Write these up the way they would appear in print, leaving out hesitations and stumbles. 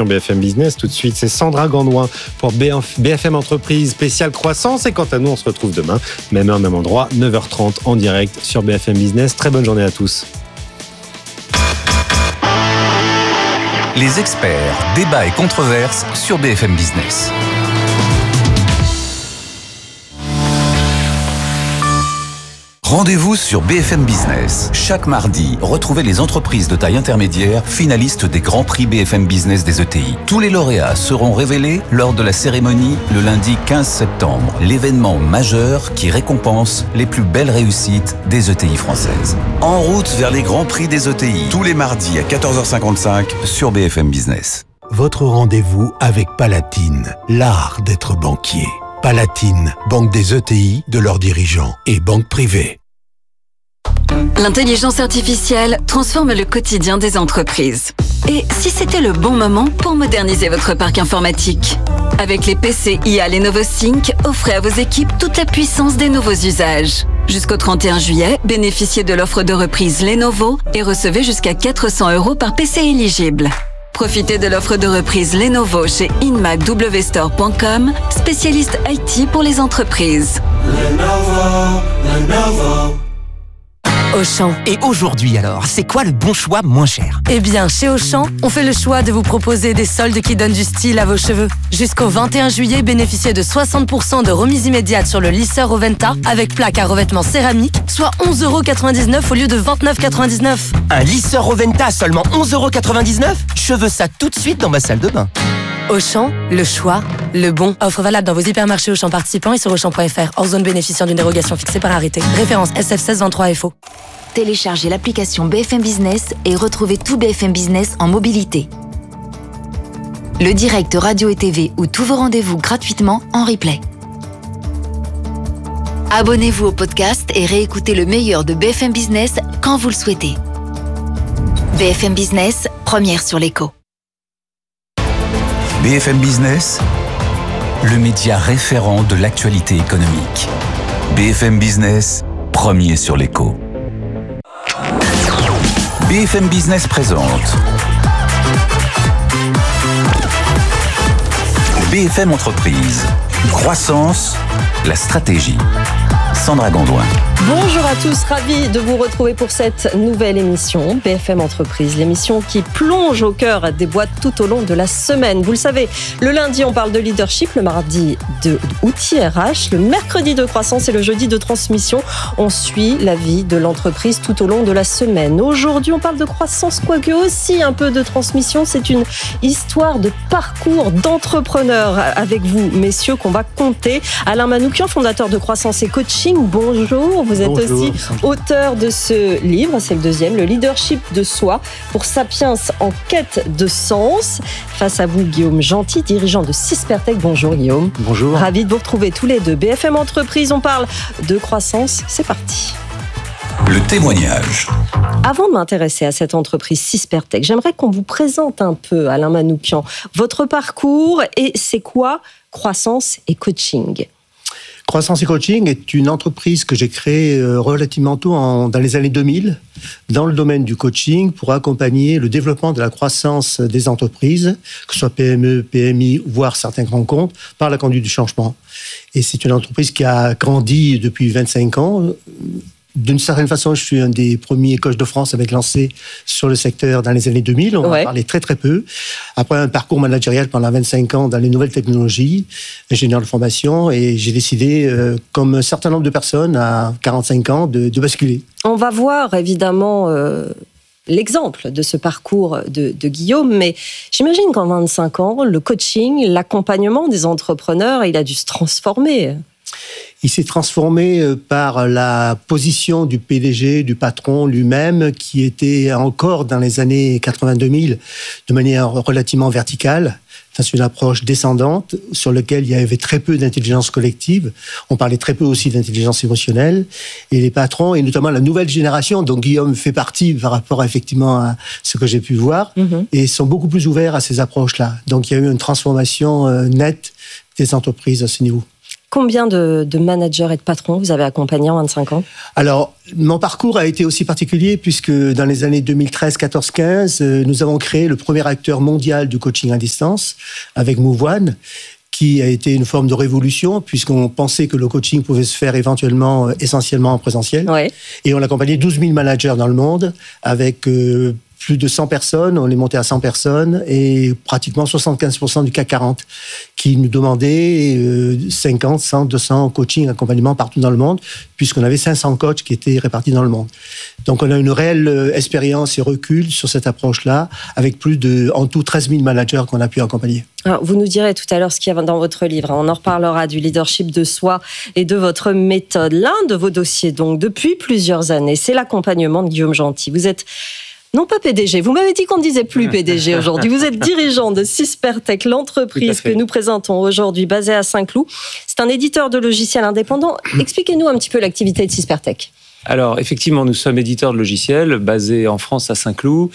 sur BFM Business. Tout de suite, c'est Sandra Gandoin pour BFM Entreprise spéciale croissance. Et quant à nous, on se retrouve demain, même heure, même endroit, 9h30 en direct sur BFM Business. Très bonne journée à tous. Les experts, débats et controverses sur BFM Business. Rendez-vous sur BFM Business. Chaque mardi, retrouvez les entreprises de taille intermédiaire finalistes des Grands Prix BFM Business des ETI. Tous les lauréats seront révélés lors de la cérémonie le lundi 15 septembre. L'événement majeur qui récompense les plus belles réussites des ETI françaises. En route vers les Grands Prix des ETI. Tous les mardis à 14h55 sur BFM Business. Votre rendez-vous avec Palatine, l'art d'être banquier. Palatine, banque des ETI, de leurs dirigeants et banque privée. L'intelligence artificielle transforme le quotidien des entreprises. Et si c'était le bon moment pour moderniser votre parc informatique? Avec les PC IA Lenovo Sync, offrez à vos équipes toute la puissance des nouveaux usages. Jusqu'au 31 juillet, bénéficiez de l'offre de reprise Lenovo et recevez jusqu'à 400 € par PC éligible. Profitez de l'offre de reprise Lenovo chez inmacwstore.com, spécialiste IT pour les entreprises. Lenovo. Auchan. Et aujourd'hui alors, c'est quoi le bon choix moins cher? Eh bien, chez Auchan, on fait le choix de vous proposer des soldes qui donnent du style à vos cheveux. Jusqu'au 21 juillet, bénéficiez de 60% de remise immédiate sur le lisseur Roventa avec plaque à revêtement céramique, soit 11,99 € au lieu de 29,99 €. Un lisseur Roventa à seulement 11,99 €? Je veux ça tout de suite dans ma salle de bain. Auchan, le choix, le bon. Offre valable dans vos hypermarchés Auchan participants et sur Auchan.fr. Hors zone bénéficiant d'une dérogation fixée par arrêté. Référence SF1623FO. Téléchargez l'application BFM Business et retrouvez tout BFM Business en mobilité. Le direct radio et TV ou tous vos rendez-vous gratuitement en replay. Abonnez-vous au podcast et réécoutez le meilleur de BFM Business quand vous le souhaitez. BFM Business, première sur l'écho. BFM Business, le média référent de l'actualité économique. BFM Business, premier sur l'écho. BFM Business présente BFM Entreprise, croissance, la stratégie. Sandra Gandoin. Bonjour à tous, ravi de vous retrouver pour cette nouvelle émission BFM Entreprise, l'émission qui plonge au cœur des boîtes tout au long de la semaine. Vous le savez, le lundi on parle de leadership, le mardi de outils RH, le mercredi de croissance et le jeudi de transmission. On suit la vie de l'entreprise tout au long de la semaine. Aujourd'hui on parle de croissance, quoique aussi un peu de transmission. C'est une histoire de parcours d'entrepreneur avec vous, messieurs, qu'on va compter. Alain Manoukian, fondateur de Croissance et Coaching. Bonjour, vous êtes aussi auteur de ce livre, c'est le deuxième, le leadership de soi pour Sapiens en quête de sens. Face à vous, Guillaume Gentil, dirigeant de Sispertech. Bonjour Guillaume. Bonjour. Ravi de vous retrouver tous les deux. BFM Entreprise, on parle de croissance, c'est parti. Le témoignage. Avant de m'intéresser à cette entreprise Sispertech, j'aimerais qu'on vous présente un peu, Alain Manoukian, votre parcours et c'est quoi Croissance et Coaching. Croissance et Coaching est une entreprise que j'ai créée relativement tôt, dans les années 2000, dans le domaine du coaching pour accompagner le développement de la croissance des entreprises, que ce soit PME, PMI, voire certains grands comptes, par la conduite du changement. Et c'est une entreprise qui a grandi depuis 25 ans. D'une certaine façon, je suis un des premiers coachs de France à m'être lancé sur le secteur dans les années 2000. On en parlait très très peu. Après un parcours managérial pendant 25 ans dans les nouvelles technologies, ingénieur de formation, et j'ai décidé, comme un certain nombre de personnes à 45 ans, de basculer. On va voir évidemment l'exemple de ce parcours de Guillaume, mais j'imagine qu'en 25 ans, le coaching, l'accompagnement des entrepreneurs, il a dû se transformer. Il s'est transformé par la position du PDG, du patron lui-même, qui était encore dans les années 80-2000 de manière relativement verticale. C'est une approche descendante sur laquelle il y avait très peu d'intelligence collective. On parlait très peu aussi d'intelligence émotionnelle. Et les patrons, et notamment la nouvelle génération, dont Guillaume fait partie par rapport effectivement à ce que j'ai pu voir, et sont beaucoup plus ouverts à ces approches-là. Donc il y a eu une transformation nette des entreprises à ce niveau. Combien de managers et de patrons vous avez accompagnés en 25 ans ? Alors, mon parcours a été aussi particulier puisque dans les années 2013, 14, 15, nous avons créé le premier acteur mondial du coaching à distance avec Move One, qui a été une forme de révolution puisqu'on pensait que le coaching pouvait se faire éventuellement, essentiellement en présentiel. Ouais. Et on a accompagné 12 000 managers dans le monde avec plus de 100 personnes, on est monté à 100 personnes et pratiquement 75% du CAC 40 qui nous demandaient 50, 100, 200 coaching, accompagnement partout dans le monde puisqu'on avait 500 coachs qui étaient répartis dans le monde. Donc on a une réelle expérience et recul sur cette approche-là avec en tout 13 000 managers qu'on a pu accompagner. Alors, vous nous direz tout à l'heure ce qu'il y a dans votre livre. On en reparlera du leadership de soi et de votre méthode. L'un de vos dossiers, donc, depuis plusieurs années, c'est l'accompagnement de Guillaume Gentil. Vous êtes non pas PDG, vous m'avez dit qu'on ne disait plus PDG aujourd'hui. Vous êtes dirigeant de Syspertech, l'entreprise que nous présentons aujourd'hui, basée à Saint-Cloud. C'est un éditeur de logiciels indépendant. Expliquez-nous un petit peu l'activité de Syspertech. Alors, effectivement, nous sommes éditeurs de logiciels basés en France à Saint-Cloud,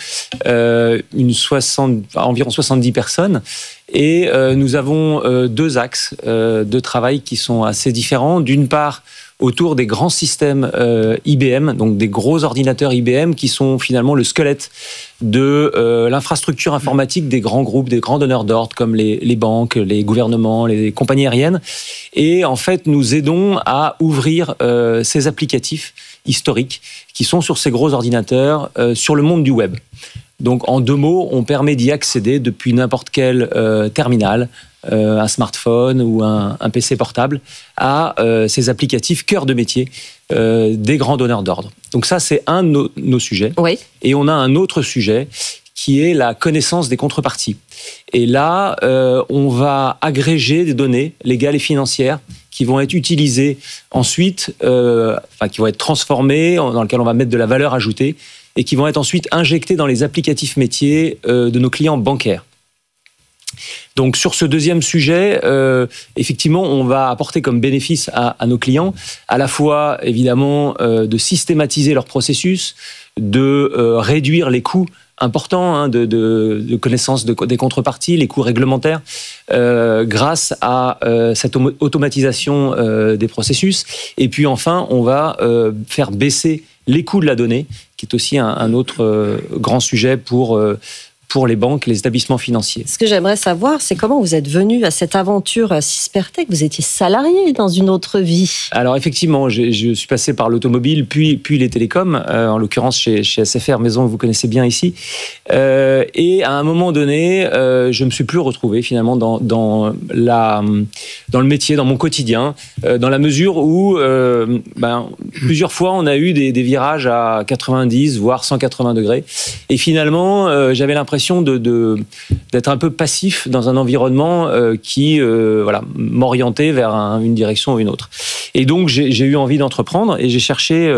environ 70 personnes. Et nous avons deux axes de travail qui sont assez différents. D'une part, autour des grands systèmes IBM, donc des gros ordinateurs IBM qui sont finalement le squelette de l'infrastructure informatique des grands groupes, des grands donneurs d'ordre comme les banques, les gouvernements, les compagnies aériennes. Et en fait, nous aidons à ouvrir ces applicatifs historiques qui sont sur ces gros ordinateurs sur le monde du web. Donc, en deux mots, on permet d'y accéder depuis n'importe quel terminal, un smartphone ou un PC portable, à ces applicatifs cœur de métier des grands donneurs d'ordre. Donc ça, c'est un de nos sujets. Oui. Et on a un autre sujet qui est la connaissance des contreparties. Et là, on va agréger des données légales et financières qui vont être utilisées ensuite, qui vont être transformées, dans lesquelles on va mettre de la valeur ajoutée, et qui vont être ensuite injectés dans les applicatifs métiers de nos clients bancaires. Donc sur ce deuxième sujet, effectivement, on va apporter comme bénéfice à nos clients à la fois, évidemment, de systématiser leur processus, de réduire les coûts importants de connaissance des contreparties, les coûts réglementaires, grâce à cette automatisation des processus. Et puis enfin, on va faire baisser les coûts de la donnée, qui est aussi un autre grand sujet pour les banques, les établissements financiers. Ce que j'aimerais savoir, c'est comment vous êtes venu à cette aventure Syspertech. Vous étiez salarié dans une autre vie. Alors effectivement, je suis passé par l'automobile, puis les télécoms, en l'occurrence chez SFR, maison que vous connaissez bien ici. Et à un moment donné, je me suis plus retrouvé finalement dans le métier, dans mon quotidien, dans la mesure où plusieurs fois on a eu des virages à 90 voire 180 degrés. Et finalement, j'avais l'impression d'être un peu passif dans un environnement qui m'orientait vers une direction ou une autre. Et donc j'ai eu envie d'entreprendre et j'ai cherché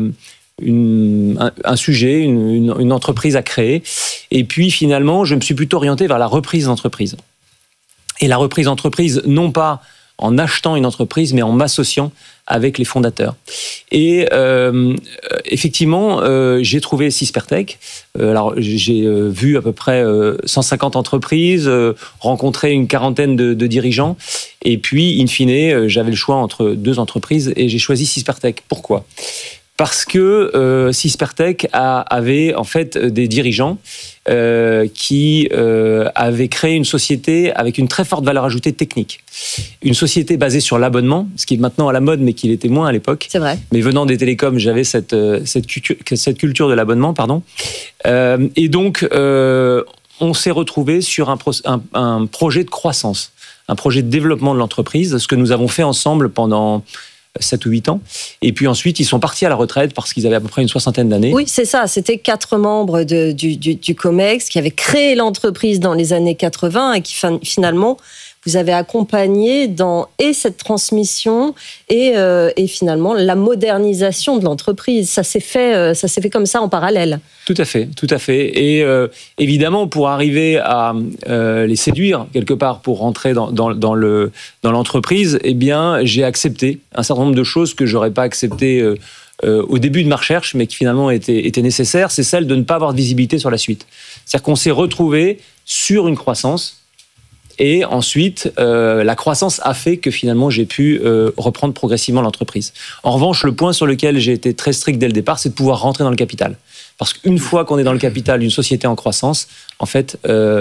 un sujet, une entreprise à créer. Et puis finalement, je me suis plutôt orienté vers la reprise d'entreprise. Et la reprise d'entreprise, non pas en achetant une entreprise, mais en m'associant avec les fondateurs. Et effectivement, j'ai trouvé Syspertech. Alors, j'ai vu à peu près 150 entreprises, rencontré une quarantaine de dirigeants. Et puis, in fine, j'avais le choix entre deux entreprises et j'ai choisi Syspertech. Pourquoi ? Parce que Syspertech avait en fait des dirigeants qui avaient créé une société avec une très forte valeur ajoutée technique. Une société basée sur l'abonnement, ce qui est maintenant à la mode, mais qui l'était moins à l'époque. C'est vrai. Mais venant des télécoms, j'avais cette culture de l'abonnement, pardon. Et donc, on s'est retrouvé sur un projet de croissance, un projet de développement de l'entreprise, ce que nous avons fait ensemble pendant 7 ou 8 ans. Et puis ensuite, ils sont partis à la retraite parce qu'ils avaient à peu près une 60aine d'années. Oui, c'est ça. C'était 4 membres du COMEX qui avaient créé l'entreprise dans les années 80 et qui finalement, vous avez accompagné dans cette transmission et finalement la modernisation de l'entreprise. Ça s'est fait comme ça en parallèle. Tout à fait, tout à fait. Et évidemment, pour arriver à les séduire quelque part, pour rentrer dans l'entreprise, eh bien, j'ai accepté un certain nombre de choses que j'aurais pas acceptées au début de ma recherche, mais qui finalement étaient nécessaires. C'est celle de ne pas avoir de visibilité sur la suite. C'est-à-dire qu'on s'est retrouvé sur une croissance Et ensuite, la croissance a fait que finalement, j'ai pu reprendre progressivement l'entreprise. En revanche, le point sur lequel j'ai été très strict dès le départ, c'est de pouvoir rentrer dans le capital. Parce qu'une fois qu'on est dans le capital d'une société en croissance, en fait,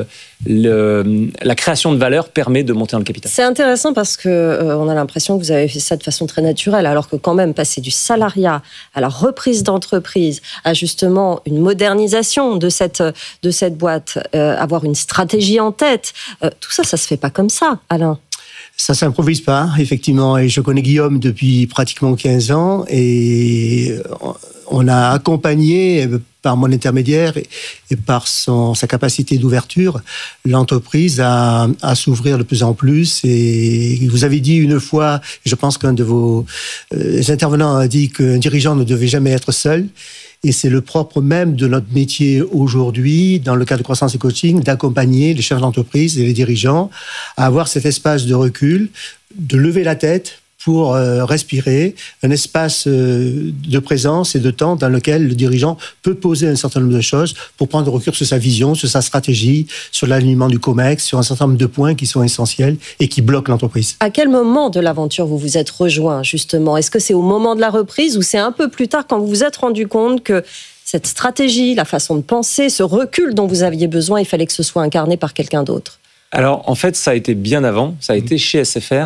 la création de valeur permet de monter dans le capital. C'est intéressant parce que on a l'impression que vous avez fait ça de façon très naturelle, alors que quand même passer du salariat à la reprise d'entreprise, à justement une modernisation de cette boîte, avoir une stratégie en tête, tout ça, ça se fait pas comme ça, Alain. Ça s'improvise pas, effectivement. Et je connais Guillaume depuis pratiquement 15 ans et on a accompagné par mon intermédiaire et par sa capacité d'ouverture, l'entreprise à s'ouvrir de plus en plus. Et vous avez dit une fois, je pense qu'un de vos intervenants a dit qu'un dirigeant ne devait jamais être seul. Et c'est le propre même de notre métier aujourd'hui, dans le cadre de croissance et coaching, d'accompagner les chefs d'entreprise et les dirigeants à avoir cet espace de recul, de lever la tête pour respirer, un espace de présence et de temps dans lequel le dirigeant peut poser un certain nombre de choses pour prendre recul sur sa vision, sur sa stratégie, sur l'alignement du COMEX, sur un certain nombre de points qui sont essentiels et qui bloquent l'entreprise. À quel moment de l'aventure vous vous êtes rejoint, justement ? Est-ce que c'est au moment de la reprise ou c'est un peu plus tard quand vous vous êtes rendu compte que cette stratégie, la façon de penser, ce recul dont vous aviez besoin, il fallait que ce soit incarné par quelqu'un d'autre ? Alors, en fait, ça a été bien avant. Ça a été chez SFR.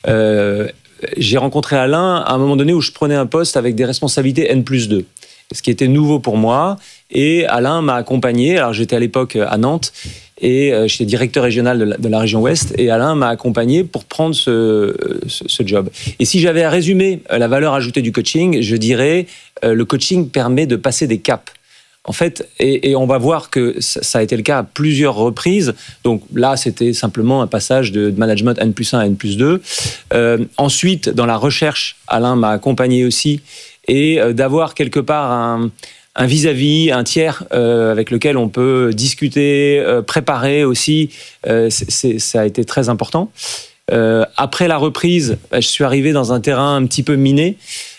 J'ai rencontré Alain à un moment donné où je prenais un poste avec des responsabilités N+2, ce qui était nouveau pour moi. Et Alain m'a accompagné. Alors, j'étais à l'époque à Nantes et j'étais directeur régional de la région Ouest. Et Alain m'a accompagné pour prendre ce job. Et si j'avais à résumer la valeur ajoutée du coaching, je dirais le coaching permet de passer des caps. En fait, et on va voir que ça a été le cas à plusieurs reprises. Donc là, c'était simplement un passage de management N+1 à N+2. Ensuite, dans la recherche, Alain m'a accompagné aussi. Et d'avoir quelque part un vis-à-vis, un tiers avec lequel on peut discuter, préparer aussi, ça a été très important. Après la reprise, je suis arrivé dans un terrain un petit peu miné.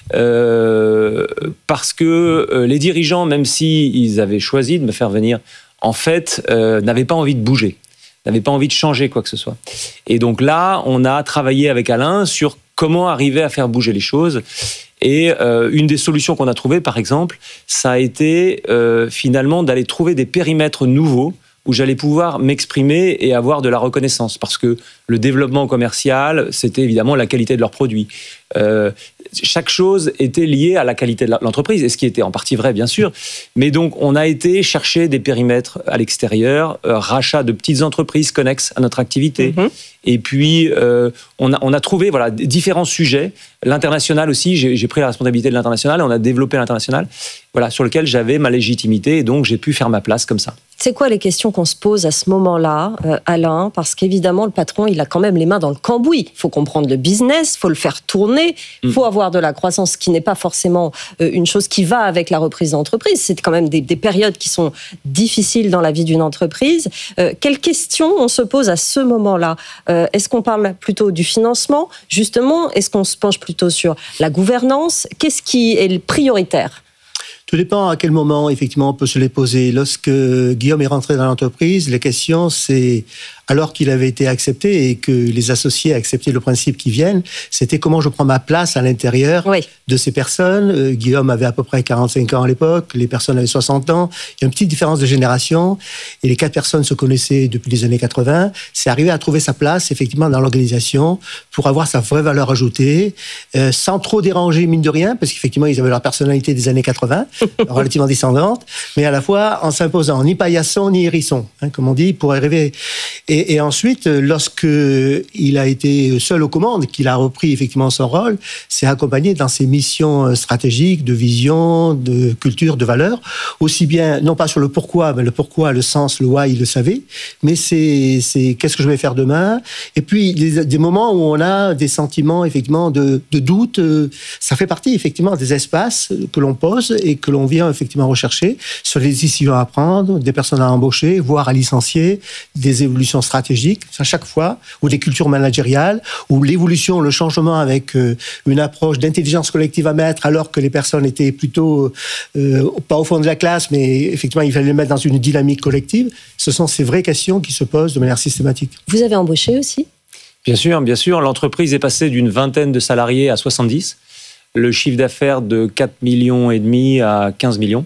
Parce que les dirigeants, même s'ils avaient choisi de me faire venir, en fait, n'avaient pas envie de bouger, n'avaient pas envie de changer quoi que ce soit. Et donc là, on a travaillé avec Alain sur comment arriver à faire bouger les choses. Et une des solutions qu'on a trouvées, par exemple, ça a été finalement d'aller trouver des périmètres nouveaux où j'allais pouvoir m'exprimer et avoir de la reconnaissance. Parce que le développement commercial, c'était évidemment la qualité de leurs produits. Chaque chose était liée à la qualité de l'entreprise, et ce qui était en partie vrai, bien sûr. Mais donc, on a été chercher des périmètres à l'extérieur, rachat de petites entreprises connexes à notre activité. Et puis, on a trouvé différents sujets. L'international aussi, j'ai pris la responsabilité de l'international, et on a développé l'international, sur lequel j'avais ma légitimité, et donc j'ai pu faire ma place comme ça. C'est quoi les questions qu'on se pose à ce moment-là, Alain ? Parce qu'évidemment, le patron, il a quand même les mains dans le cambouis. Il faut comprendre le business, il faut le faire tourner, il faut avoir de la croissance, qui n'est pas forcément une chose qui va avec la reprise d'entreprise. C'est quand même des périodes qui sont difficiles dans la vie d'une entreprise. Quelles questions on se pose à ce moment-là ? Est-ce qu'on parle plutôt du financement ? Justement, est-ce qu'on se penche plutôt sur la gouvernance ? Qu'est-ce qui est le prioritaire ? Tout dépend à quel moment, effectivement, on peut se les poser. Lorsque Guillaume est rentré dans l'entreprise, la question, c'est, alors qu'il avait été accepté et que les associés acceptaient le principe qu'ils viennent, c'était comment je prends ma place à l'intérieur de ces personnes. Guillaume avait à peu près 45 ans à l'époque, les personnes avaient 60 ans. Il y a une petite différence de génération et les 4 personnes se connaissaient depuis les années 80. C'est arrivé à trouver sa place, effectivement, dans l'organisation pour avoir sa vraie valeur ajoutée, sans trop déranger, mine de rien, parce qu'effectivement, ils avaient leur personnalité des années 80, relativement descendante, mais à la fois en s'imposant ni paillasson ni hérisson, comme on dit, pour arriver. Et ensuite, lorsque il a été seul aux commandes, qu'il a repris effectivement son rôle, c'est accompagné dans ses missions stratégiques, de vision, de culture, de valeur, aussi bien, non pas sur le pourquoi, mais le pourquoi, le sens, le why, il le savait, mais c'est qu'est-ce que je vais faire demain. Et puis, des moments où on a des sentiments, effectivement, de doute, ça fait partie, effectivement, des espaces que l'on pose et que l'on vient, effectivement, rechercher sur les décisions à prendre, des personnes à embaucher, voire à licencier, des évolutions stratégiques à chaque fois, ou des cultures managériales, ou l'évolution, le changement avec une approche d'intelligence collective à mettre, alors que les personnes étaient plutôt pas au fond de la classe, mais effectivement, il fallait les mettre dans une dynamique collective. Ce sont ces vraies questions qui se posent de manière systématique. Vous avez embauché aussi ? Bien sûr. L'entreprise est passée d'une vingtaine de salariés à 70. Le chiffre d'affaires de 4,5 millions à 15 millions.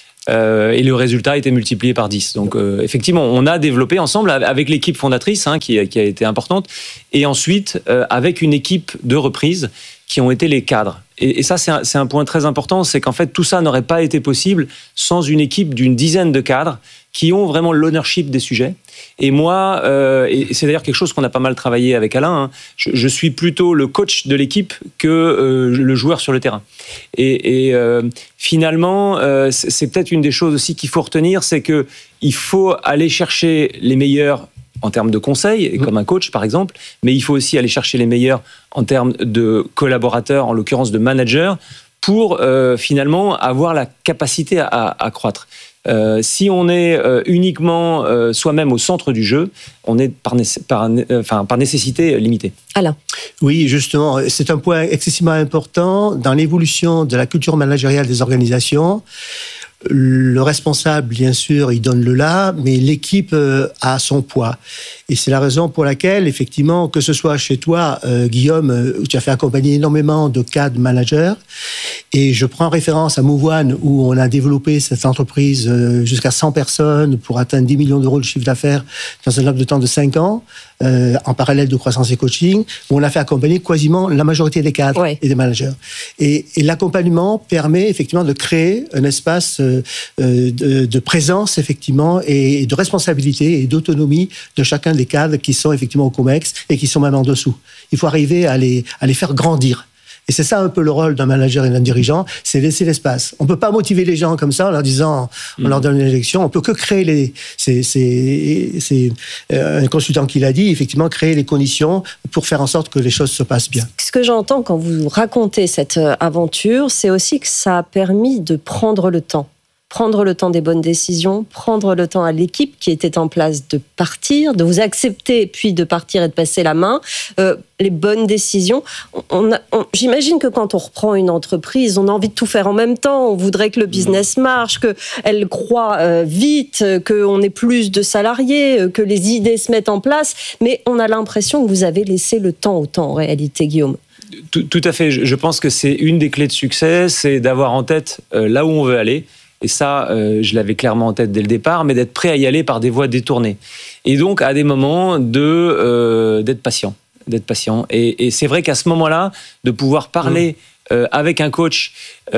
Et le résultat a été multiplié par 10. Donc, effectivement, on a développé ensemble avec l'équipe fondatrice, qui a été importante, et ensuite avec une équipe de reprise qui ont été les cadres. Et ça, c'est un point très important, c'est qu'en fait, tout ça n'aurait pas été possible sans une équipe d'une dizaine de cadres qui ont vraiment l'ownership des sujets. Et moi, et c'est d'ailleurs quelque chose qu'on a pas mal travaillé avec Alain, je suis plutôt le coach de l'équipe que le joueur sur le terrain. Et finalement, c'est peut-être une des choses aussi qu'il faut retenir, c'est qu'il faut aller chercher les meilleurs en termes de conseils, comme un coach par exemple, mais il faut aussi aller chercher les meilleurs en termes de collaborateurs, en l'occurrence de managers, pour finalement avoir la capacité à croître. Si on est uniquement soi-même au centre du jeu, on est par nécessité limité. Alain. Oui, justement, c'est un point excessivement important dans l'évolution de la culture managériale des organisations. Le responsable, bien sûr, il donne le là, mais l'équipe a son poids. Et c'est la raison pour laquelle, effectivement, que ce soit chez toi, Guillaume, où tu as fait accompagner énormément de cadres managers, et je prends référence à Mouvoine, où on a développé cette entreprise jusqu'à 100 personnes pour atteindre 10 millions d'euros de chiffre d'affaires dans un laps de temps de 5 ans, en parallèle de croissance et coaching, où on a fait accompagner quasiment la majorité des cadres et des managers. Et l'accompagnement permet effectivement de créer un espace de présence, effectivement, et de responsabilité et d'autonomie de chacun des cadres qui sont effectivement au COMEX et qui sont même en dessous. Il faut arriver à les faire grandir. Et c'est ça un peu le rôle d'un manager et d'un dirigeant, c'est laisser l'espace. On ne peut pas motiver les gens comme ça en leur disant, on leur donne une élection. On peut que créer c'est un consultant qui l'a dit, effectivement, créer les conditions pour faire en sorte que les choses se passent bien. Ce que j'entends quand vous racontez cette aventure, c'est aussi que ça a permis de prendre le temps. Prendre le temps des bonnes décisions, prendre le temps à l'équipe qui était en place de partir, de vous accepter, puis de partir et de passer la main. Les bonnes décisions. J'imagine que quand on reprend une entreprise, on a envie de tout faire en même temps. On voudrait que le business marche, qu'elle croît vite, qu'on ait plus de salariés, que les idées se mettent en place. Mais on a l'impression que vous avez laissé le temps au temps, en réalité, Guillaume. Tout à fait. Je pense que c'est une des clés de succès, c'est d'avoir en tête là où on veut aller. Et ça, je l'avais clairement en tête dès le départ, mais d'être prêt à y aller par des voies détournées. Et donc, à des moments, d'être patient. Et c'est vrai qu'à ce moment-là, de pouvoir parler avec un coach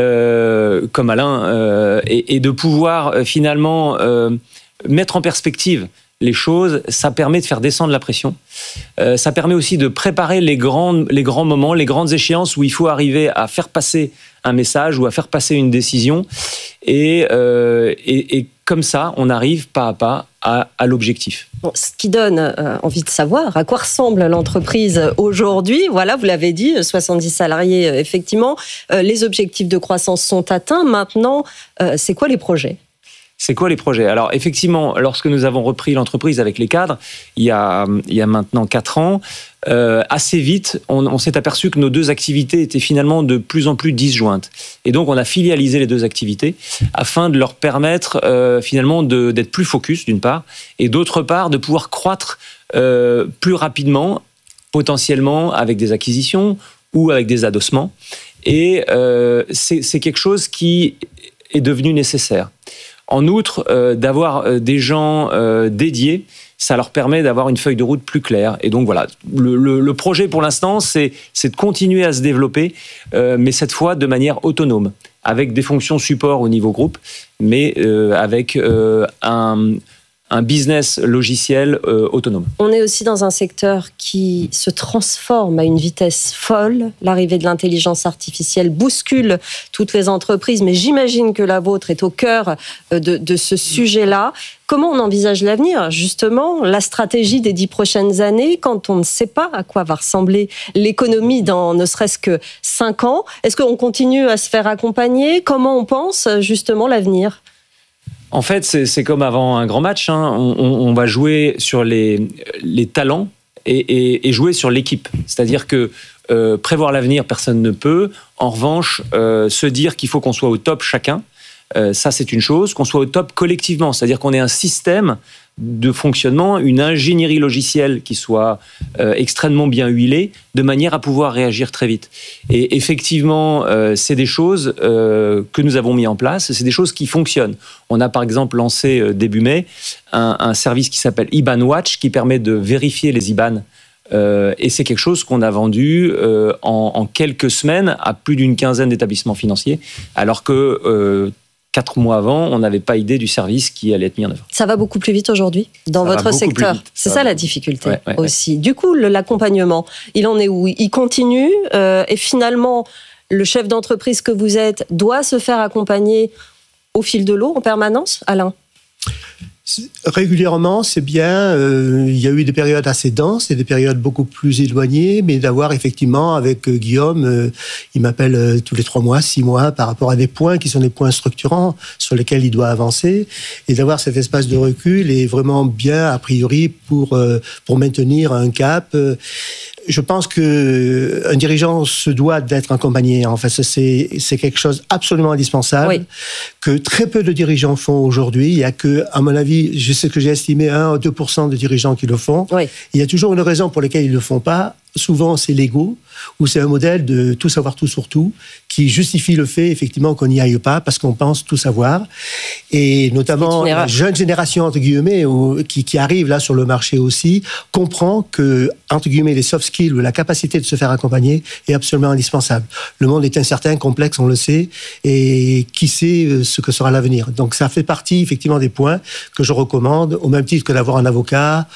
comme Alain et de pouvoir finalement mettre en perspective les choses, ça permet de faire descendre la pression. Ça permet aussi de préparer les grands moments, les grandes échéances où il faut arriver à faire passer un message ou à faire passer une décision. Et comme ça, on arrive pas à pas à l'objectif. Bon, ce qui donne envie de savoir à quoi ressemble l'entreprise aujourd'hui. Voilà, vous l'avez dit, 70 salariés, effectivement. Les objectifs de croissance sont atteints. Maintenant, c'est quoi les projets ? Alors, effectivement, lorsque nous avons repris l'entreprise avec les cadres, il y a maintenant 4 ans, assez vite, on s'est aperçu que nos deux activités étaient finalement de plus en plus disjointes. Et donc, on a filialisé les deux activités afin de leur permettre finalement d'être plus focus, d'une part, et d'autre part, de pouvoir croître plus rapidement, potentiellement avec des acquisitions ou avec des adossements. Et c'est quelque chose qui est devenu nécessaire. En outre, d'avoir des gens dédiés, ça leur permet d'avoir une feuille de route plus claire. Et donc voilà, le projet pour l'instant, c'est de continuer à se développer, mais cette fois de manière autonome, avec des fonctions support au niveau groupe, mais avec un business logiciel autonome. On est aussi dans un secteur qui se transforme à une vitesse folle. L'arrivée de l'intelligence artificielle bouscule toutes les entreprises, mais j'imagine que la vôtre est au cœur de ce sujet-là. Comment on envisage l'avenir, justement, la stratégie des 10 prochaines années, quand on ne sait pas à quoi va ressembler l'économie dans ne serait-ce que 5 ans ? Est-ce qu'on continue à se faire accompagner ? Comment on pense, justement, l'avenir ? En fait, c'est comme avant un grand match. On va jouer sur les talents et jouer sur l'équipe. C'est-à-dire que prévoir l'avenir, personne ne peut. En revanche, se dire qu'il faut qu'on soit au top chacun, ça c'est une chose. Qu'on soit au top collectivement, c'est-à-dire qu'on ait un système de fonctionnement, une ingénierie logicielle qui soit extrêmement bien huilée, de manière à pouvoir réagir très vite. Et effectivement, c'est des choses que nous avons mis en place, c'est des choses qui fonctionnent. On a par exemple lancé début mai un service qui s'appelle IBAN Watch, qui permet de vérifier les IBAN. Et c'est quelque chose qu'on a vendu en quelques semaines à plus d'une quinzaine d'établissements financiers, alors que 4 mois avant, on n'avait pas idée du service qui allait être mis en œuvre. Ça va beaucoup plus vite aujourd'hui dans votre secteur. C'est ça la difficulté aussi. Du coup, l'accompagnement, il en est où? Il continue et finalement, le chef d'entreprise que vous êtes doit se faire accompagner au fil de l'eau en permanence, Alain? Régulièrement, c'est bien. Il y a eu des périodes assez denses et des périodes beaucoup plus éloignées, mais d'avoir effectivement, avec Guillaume, il m'appelle tous les 3 mois, 6 mois, par rapport à des points qui sont des points structurants sur lesquels il doit avancer, et d'avoir cet espace de recul est vraiment bien, a priori, pour maintenir un cap. Je pense qu'un dirigeant se doit d'être accompagné. En fait, c'est quelque chose absolument indispensable, que très peu de dirigeants font aujourd'hui. Il y a que, à mon avis, je sais que j'ai estimé 1 ou 2% de dirigeants qui le font. Il y a toujours une raison pour laquelle ils ne le font pas. Souvent, c'est l'ego, ou c'est un modèle de tout savoir tout sur tout, qui justifie le fait, effectivement, qu'on n'y aille pas, parce qu'on pense tout savoir. Et notamment, la jeune génération, entre guillemets, qui arrive là sur le marché aussi, comprend que, entre guillemets, les soft skills ou la capacité de se faire accompagner est absolument indispensable. Le monde est incertain, complexe, on le sait, et qui sait ce que sera l'avenir. Donc, ça fait partie, effectivement, des points que je recommande, au même titre que d'avoir un avocat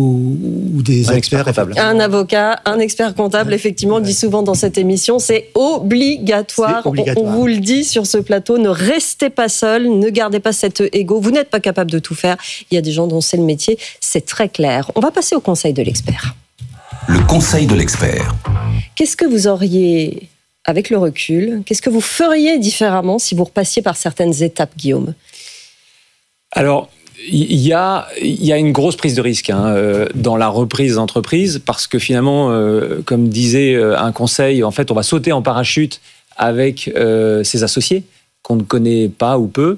ou des experts comptables. Un avocat, un expert comptable, effectivement, on dit souvent dans cette émission, c'est obligatoire. On vous le dit sur ce plateau, ne restez pas seul, ne gardez pas cet ego. Vous n'êtes pas capable de tout faire. Il y a des gens dont c'est le métier, c'est très clair. On va passer au conseil de l'expert. Le conseil de l'expert. Qu'est-ce que vous auriez, avec le recul, qu'est-ce que vous feriez différemment si vous repassiez par certaines étapes, Guillaume? Alors, il y a une grosse prise de risque dans la reprise d'entreprise, parce que finalement, comme disait un conseil, en fait, on va sauter en parachute avec ses associés qu'on ne connaît pas ou peu.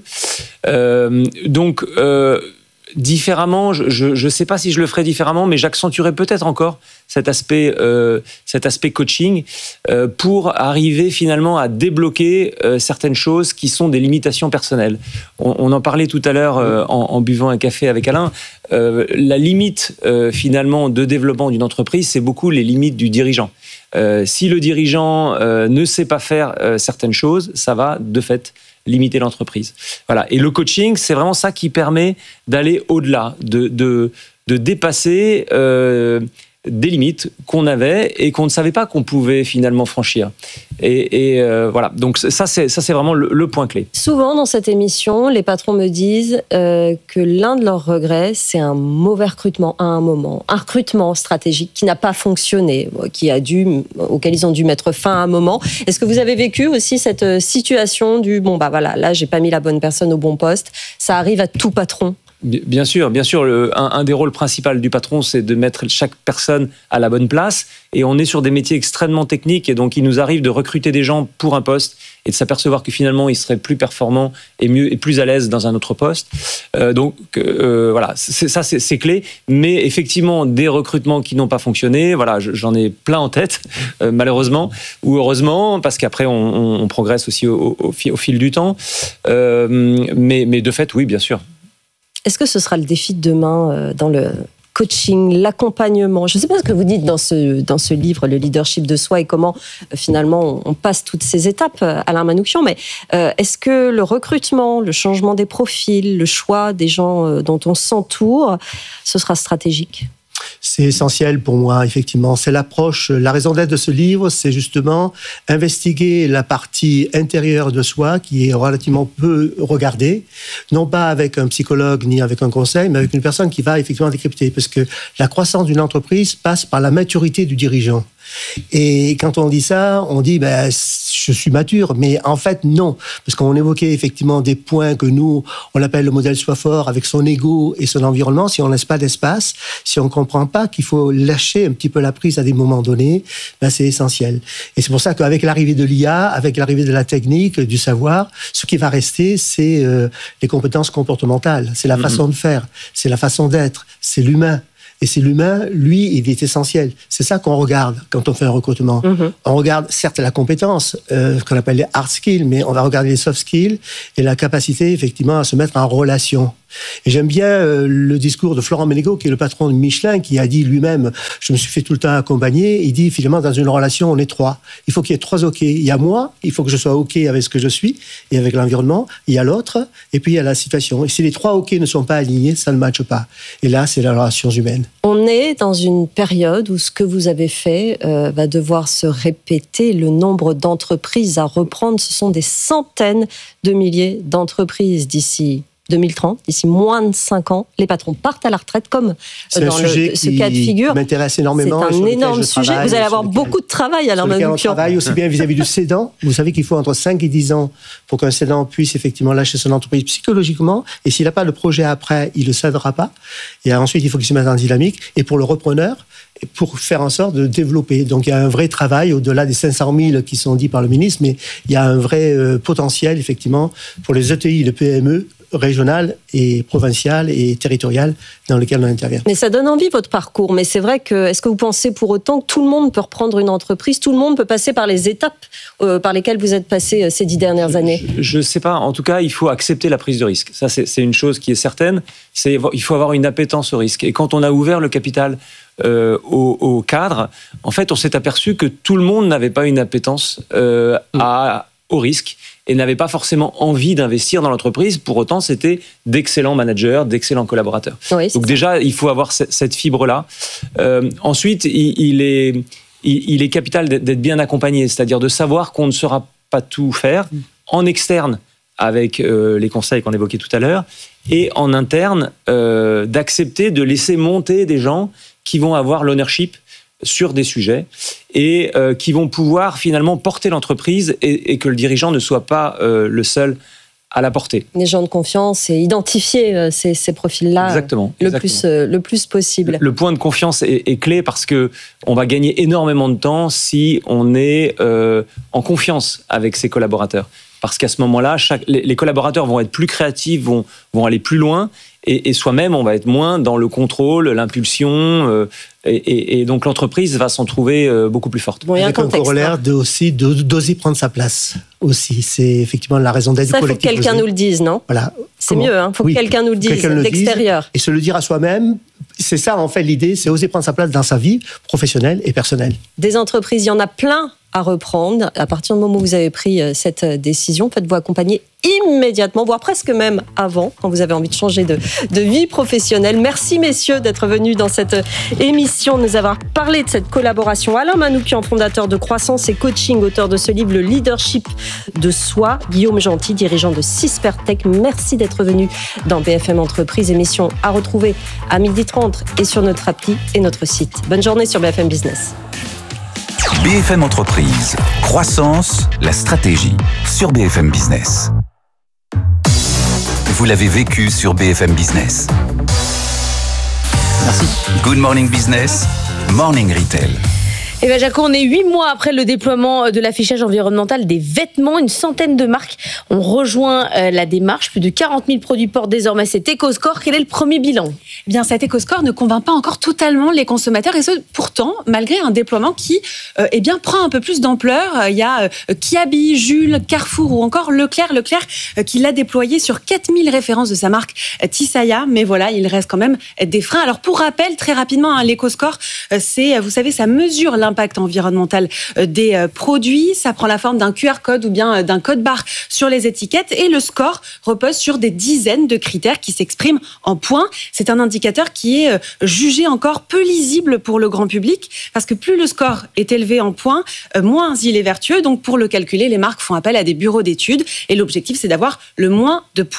Donc, différemment, je ne sais pas si je le ferais différemment, mais j'accentuerais peut-être encore cet aspect coaching pour arriver finalement à débloquer certaines choses qui sont des limitations personnelles. On en parlait tout à l'heure en buvant un café avec Alain. La limite finalement de développement d'une entreprise, c'est beaucoup les limites du dirigeant. Si le dirigeant ne sait pas faire certaines choses, ça va de fait limiter l'entreprise. Voilà. Et le coaching, c'est vraiment ça qui permet d'aller au-delà, de dépasser des limites qu'on avait et qu'on ne savait pas qu'on pouvait finalement franchir. Et voilà. Donc ça, c'est vraiment le point clé. Souvent dans cette émission, les patrons me disent que l'un de leurs regrets, c'est un mauvais recrutement à un moment, un recrutement stratégique qui n'a pas fonctionné, auquel ils ont dû mettre fin à un moment. Est-ce que vous avez vécu aussi cette situation du là, j'ai pas mis la bonne personne au bon poste? Ça arrive à tout patron. Bien sûr. Un des rôles principaux du patron, c'est de mettre chaque personne à la bonne place. Et on est sur des métiers extrêmement techniques. Et donc, il nous arrive de recruter des gens pour un poste et de s'apercevoir que finalement, ils seraient plus performants et mieux et plus à l'aise dans un autre poste. Voilà, c'est clé. Mais effectivement, des recrutements qui n'ont pas fonctionné, voilà, j'en ai plein en tête, malheureusement ou heureusement, parce qu'après, on progresse aussi au fil du temps. Mais de fait, oui, bien sûr. Est-ce que ce sera le défi de demain dans le coaching, l'accompagnement? Je ne sais pas ce que vous dites dans ce livre, Le leadership de soi, et comment finalement on passe toutes ces étapes, Alain Manouchian, mais est-ce que le recrutement, le changement des profils, le choix des gens dont on s'entoure, ce sera stratégique? C'est essentiel pour moi, effectivement. C'est l'approche, la raison d'être de ce livre, c'est justement investiguer la partie intérieure de soi qui est relativement peu regardée, non pas avec un psychologue ni avec un conseil, mais avec une personne qui va effectivement décrypter. Parce que la croissance d'une entreprise passe par la maturité du dirigeant. Et quand on dit ça, on dit je suis mature, mais en fait non, parce qu'on évoquait effectivement des points que nous on appelle le modèle Sois fort, avec son ego et son environnement. Si on laisse pas d'espace, si on comprend pas qu'il faut lâcher un petit peu la prise à des moments donnés, c'est essentiel. Et c'est pour ça qu'avec l'arrivée de l'IA, avec l'arrivée de la technique, du savoir, ce qui va rester, c'est les compétences comportementales, c'est la façon de faire, c'est la façon d'être, c'est l'humain. Et c'est l'humain, lui, il est essentiel. C'est ça qu'on regarde quand on fait un recrutement. On regarde certes la compétence, ce qu'on appelle les hard skills, mais on va regarder les soft skills et la capacité, effectivement, à se mettre en relation. Et j'aime bien le discours de Florent Ménégo, qui est le patron de Michelin, qui a dit lui-même, je me suis fait tout le temps accompagner, il dit finalement dans une relation on est trois. Il faut qu'il y ait trois OK. Il y a moi, il faut que je sois OK avec ce que je suis et avec l'environnement, il y a l'autre, et puis il y a la situation. Et si les trois OK ne sont pas alignés, ça ne matche pas. Et là, c'est la relation humaine. On est dans une période où ce que vous avez fait va devoir se répéter. Le nombre d'entreprises à reprendre, ce sont des centaines de milliers d'entreprises d'ici 2030, d'ici moins de 5 ans, les patrons partent à la retraite, comme dans ce cas de figure. C'est m'intéresse énormément. C'est un énorme sujet. Vous allez avoir beaucoup de travail à l'heure. On travaille aussi bien vis-à-vis du cédant. Vous savez qu'il faut entre 5 et 10 ans pour qu'un cédant puisse effectivement lâcher son entreprise psychologiquement. Et s'il n'a pas le projet après, il ne le cédera pas. Et ensuite, il faut qu'il se mette en dynamique. Et pour le repreneur, pour faire en sorte de développer. Donc il y a un vrai travail, au-delà des 500 000 qui sont dits par le ministre, mais il y a un vrai potentiel, effectivement, pour les ETI, les PME, régionales et provinciales et territoriales dans lesquelles on intervient. Mais ça donne envie, votre parcours. Mais c'est vrai que, est-ce que vous pensez pour autant que tout le monde peut reprendre une entreprise, tout le monde peut passer par les étapes par lesquelles vous êtes passé ces 10 dernières années ? Je ne sais pas. En tout cas, il faut accepter la prise de risque. Ça, c'est une chose qui est certaine. Il faut avoir une appétence au risque. Et quand on a ouvert le capital au cadre, en fait, on s'est aperçu que tout le monde n'avait pas une appétence au risque et n'avait pas forcément envie d'investir dans l'entreprise. Pour autant, c'était d'excellents managers, d'excellents collaborateurs. Oui, donc déjà, il faut avoir cette fibre-là. Ensuite, il est capital d'être bien accompagné, c'est-à-dire de savoir qu'on ne saura pas tout faire en externe avec les conseils qu'on évoquait tout à l'heure, et en interne, d'accepter de laisser monter des gens qui vont avoir l'ownership sur des sujets et qui vont pouvoir finalement porter l'entreprise et que le dirigeant ne soit pas le seul à la porter. Des gens de confiance et identifier ces profils-là. Exactement. Le plus possible. Le point de confiance est clé parce qu'on va gagner énormément de temps si on est en confiance avec ses collaborateurs. Parce qu'à ce moment-là, les collaborateurs vont être plus créatifs, vont aller plus loin, et soi-même, on va être moins dans le contrôle, l'impulsion, et donc l'entreprise va s'en trouver beaucoup plus forte. Bon, avec un corollaire d'oser prendre sa place aussi. C'est effectivement la raison d'être du collectif. Ça, il faut que quelqu'un nous le dise, non ? Voilà. C'est mieux, il faut que quelqu'un nous le dise d'extérieur. Et se le dire à soi-même, c'est ça en fait l'idée, c'est oser prendre sa place dans sa vie professionnelle et personnelle. Des entreprises, il y en a plein à reprendre. À partir du moment où vous avez pris cette décision, faites-vous accompagner immédiatement, voire presque même avant, quand vous avez envie de changer de vie professionnelle. Merci messieurs d'être venus dans cette émission, de nous avoir parlé de cette collaboration. Alain Manoukian, fondateur de Croissance et Coaching, auteur de ce livre Le Leadership de Soi. Guillaume Gentil, dirigeant de Sispertech. Merci d'être venu dans BFM Entreprise, émission à retrouver à 12h30 et sur notre appli et notre site. Bonne journée sur BFM Business. BFM Entreprise, croissance, la stratégie, sur BFM Business. Vous l'avez vécu sur BFM Business. Merci. Good Morning Business, Morning Retail. Et bien Jaco, on est 8 mois après le déploiement de l'affichage environnemental des vêtements. Une centaine de marques ont rejoint la démarche. Plus de 40 000 produits portent désormais cet éco-score. Quel est le premier bilan ? Eh bien, cet éco-score ne convainc pas encore totalement les consommateurs, et ce, pourtant, malgré un déploiement qui prend un peu plus d'ampleur. Il y a Kiabi, Jules, Carrefour ou encore Leclerc qui l'a déployé sur 4000 références de sa marque Tissaya. Mais voilà, il reste quand même des freins. Alors, pour rappel, très rapidement, l'éco-score, vous savez, ça mesure l'impact environnemental des produits. Ça prend la forme d'un QR code ou bien d'un code barre sur les étiquettes, et le score repose sur des dizaines de critères qui s'expriment en points. C'est un indicateur qui est jugé encore peu lisible pour le grand public, parce que plus le score est élevé en points, moins il est vertueux. Donc pour le calculer, les marques font appel à des bureaux d'études, et l'objectif c'est d'avoir le moins de points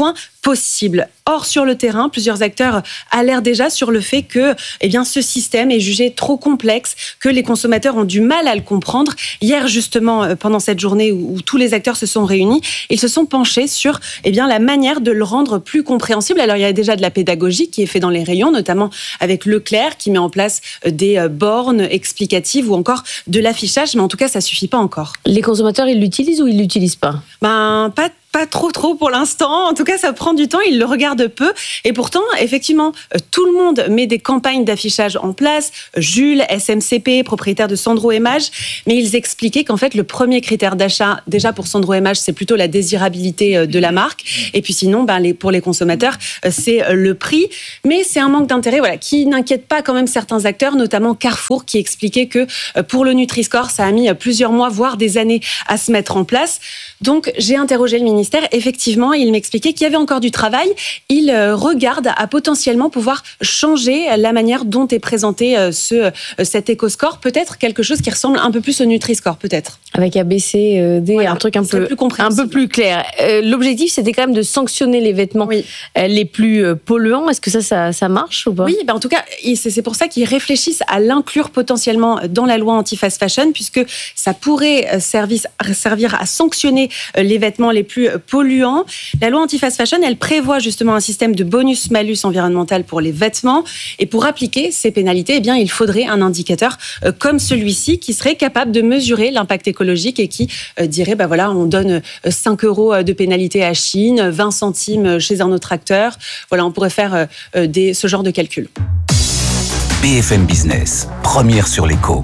possible. Or, sur le terrain, plusieurs acteurs alertent déjà sur le fait que ce système est jugé trop complexe, que les consommateurs ont du mal à le comprendre. Hier, justement, pendant cette journée où tous les acteurs se sont réunis, ils se sont penchés sur la manière de le rendre plus compréhensible. Alors, il y a déjà de la pédagogie qui est faite dans les rayons, notamment avec Leclerc, qui met en place des bornes explicatives ou encore de l'affichage, mais en tout cas, ça suffit pas encore. Les consommateurs, ils l'utilisent ou ils l'utilisent pas ? Pas trop pour l'instant. En tout cas, ça prend du temps. Ils le regardent peu. Et pourtant, effectivement, tout le monde met des campagnes d'affichage en place. Jules, SMCP, propriétaire de Sandro Image. Mais ils expliquaient qu'en fait, le premier critère d'achat, déjà pour Sandro Image, c'est plutôt la désirabilité de la marque. Et puis sinon, pour les consommateurs, c'est le prix. Mais c'est un manque d'intérêt, qui n'inquiète pas quand même certains acteurs, notamment Carrefour, qui expliquait que pour le Nutri-Score, ça a mis plusieurs mois, voire des années à se mettre en place. Donc, j'ai interrogé le ministère. Effectivement, il m'expliquait qu'il y avait encore du travail. Il regarde à potentiellement pouvoir changer la manière dont est présenté cet éco-score. Peut-être quelque chose qui ressemble un peu plus au Nutri-Score, peut-être. Avec ABCD, un truc un peu plus clair. L'objectif, c'était quand même de sanctionner les vêtements les plus polluants. Est-ce que ça marche ou pas ? Oui, en tout cas, c'est pour ça qu'ils réfléchissent à l'inclure potentiellement dans la loi anti-fast fashion, puisque ça pourrait servir à sanctionner les vêtements les plus polluants. La loi anti-fast fashion, elle prévoit justement un système de bonus-malus environnemental pour les vêtements. Et pour appliquer ces pénalités, il faudrait un indicateur comme celui-ci qui serait capable de mesurer l'impact écologique et qui dirait, on donne 5 € de pénalité à Chine, 20 centimes chez un autre acteur. On pourrait faire ce genre de calcul. BFM Business, première sur l'éco.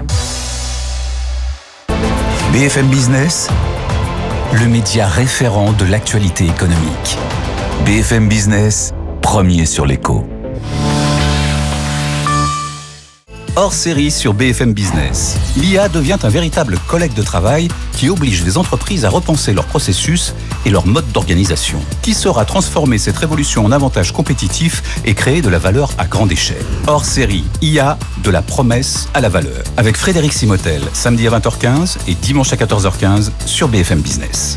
BFM Business, le média référent de l'actualité économique. BFM Business, premier sur l'éco. Hors série sur BFM Business, l'IA devient un véritable collègue de travail qui oblige les entreprises à repenser leurs processus et leur mode d'organisation. Qui saura transformer cette révolution en avantage compétitif et créer de la valeur à grande échelle. Hors série, IA, de la promesse à la valeur. Avec Frédéric Simotel, samedi à 20h15 et dimanche à 14h15 sur BFM Business.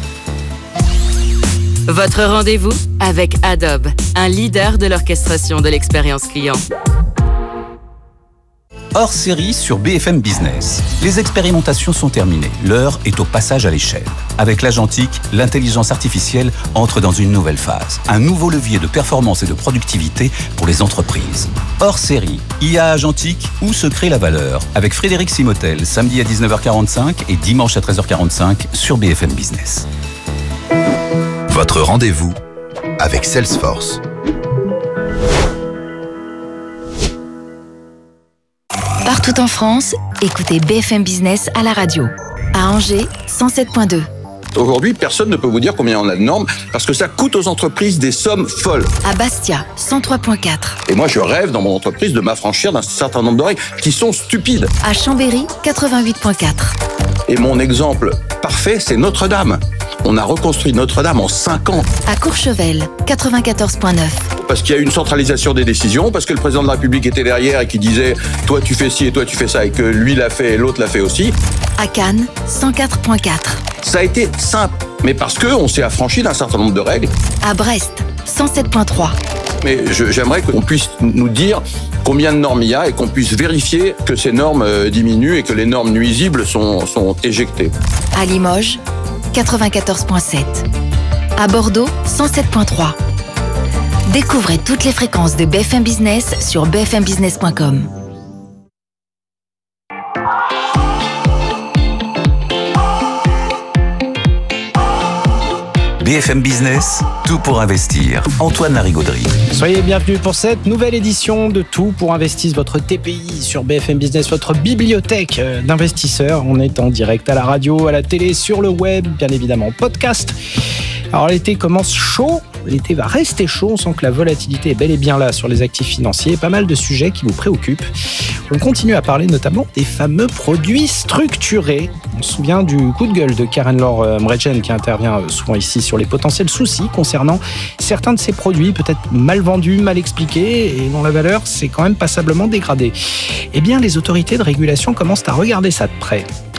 Votre rendez-vous avec Adobe, un leader de l'orchestration de l'expérience client. Hors série sur BFM Business. Les expérimentations sont terminées. L'heure est au passage à l'échelle. Avec l'Agentique, l'intelligence artificielle entre dans une nouvelle phase. Un nouveau levier de performance et de productivité pour les entreprises. Hors série, IA Agentique, où se crée la valeur. Avec Frédéric Simotel, samedi à 19h45 et dimanche à 13h45 sur BFM Business. Votre rendez-vous avec Salesforce. Partout en France, écoutez BFM Business à la radio. À Angers, 107.2. Aujourd'hui, personne ne peut vous dire combien on a de normes parce que ça coûte aux entreprises des sommes folles. À Bastia, 103.4. Et moi, je rêve dans mon entreprise de m'affranchir d'un certain nombre de règles qui sont stupides. À Chambéry, 88.4. Et mon exemple parfait, c'est Notre-Dame. On a reconstruit Notre-Dame en 5 ans. À Courchevel, 94.9. Parce qu'il y a eu une centralisation des décisions, parce que le président de la République était derrière et qui disait « toi tu fais ci et toi tu fais ça » et que lui l'a fait et l'autre l'a fait aussi. À Cannes, 104.4. Ça a été simple, mais parce qu'on s'est affranchi d'un certain nombre de règles. À Brest, 107.3. Mais j'aimerais qu'on puisse nous dire combien de normes il y a et qu'on puisse vérifier que ces normes diminuent et que les normes nuisibles sont éjectées. À Limoges, 94.7. À Bordeaux, 107.3. Découvrez toutes les fréquences de BFM Business sur bfmbusiness.com. BFM Business, tout pour investir. Antoine Larigauderie. Soyez bienvenus pour cette nouvelle édition de Tout pour investir, votre TPI sur BFM Business, votre bibliothèque d'investisseurs. On est en direct à la radio, à la télé, sur le web, bien évidemment podcast. Alors l'été commence chaud, l'été va rester chaud, on sent que la volatilité est bel et bien là sur les actifs financiers, pas mal de sujets qui vous préoccupent. On continue à parler notamment des fameux produits structurés. On se souvient du coup de gueule de Karen-Laure Mredjen qui intervient souvent ici sur les potentiels soucis concernant certains de ces produits, peut-être mal vendus, mal expliqués et dont la valeur s'est quand même passablement dégradée. Eh bien, les autorités de régulation commencent à regarder ça de près.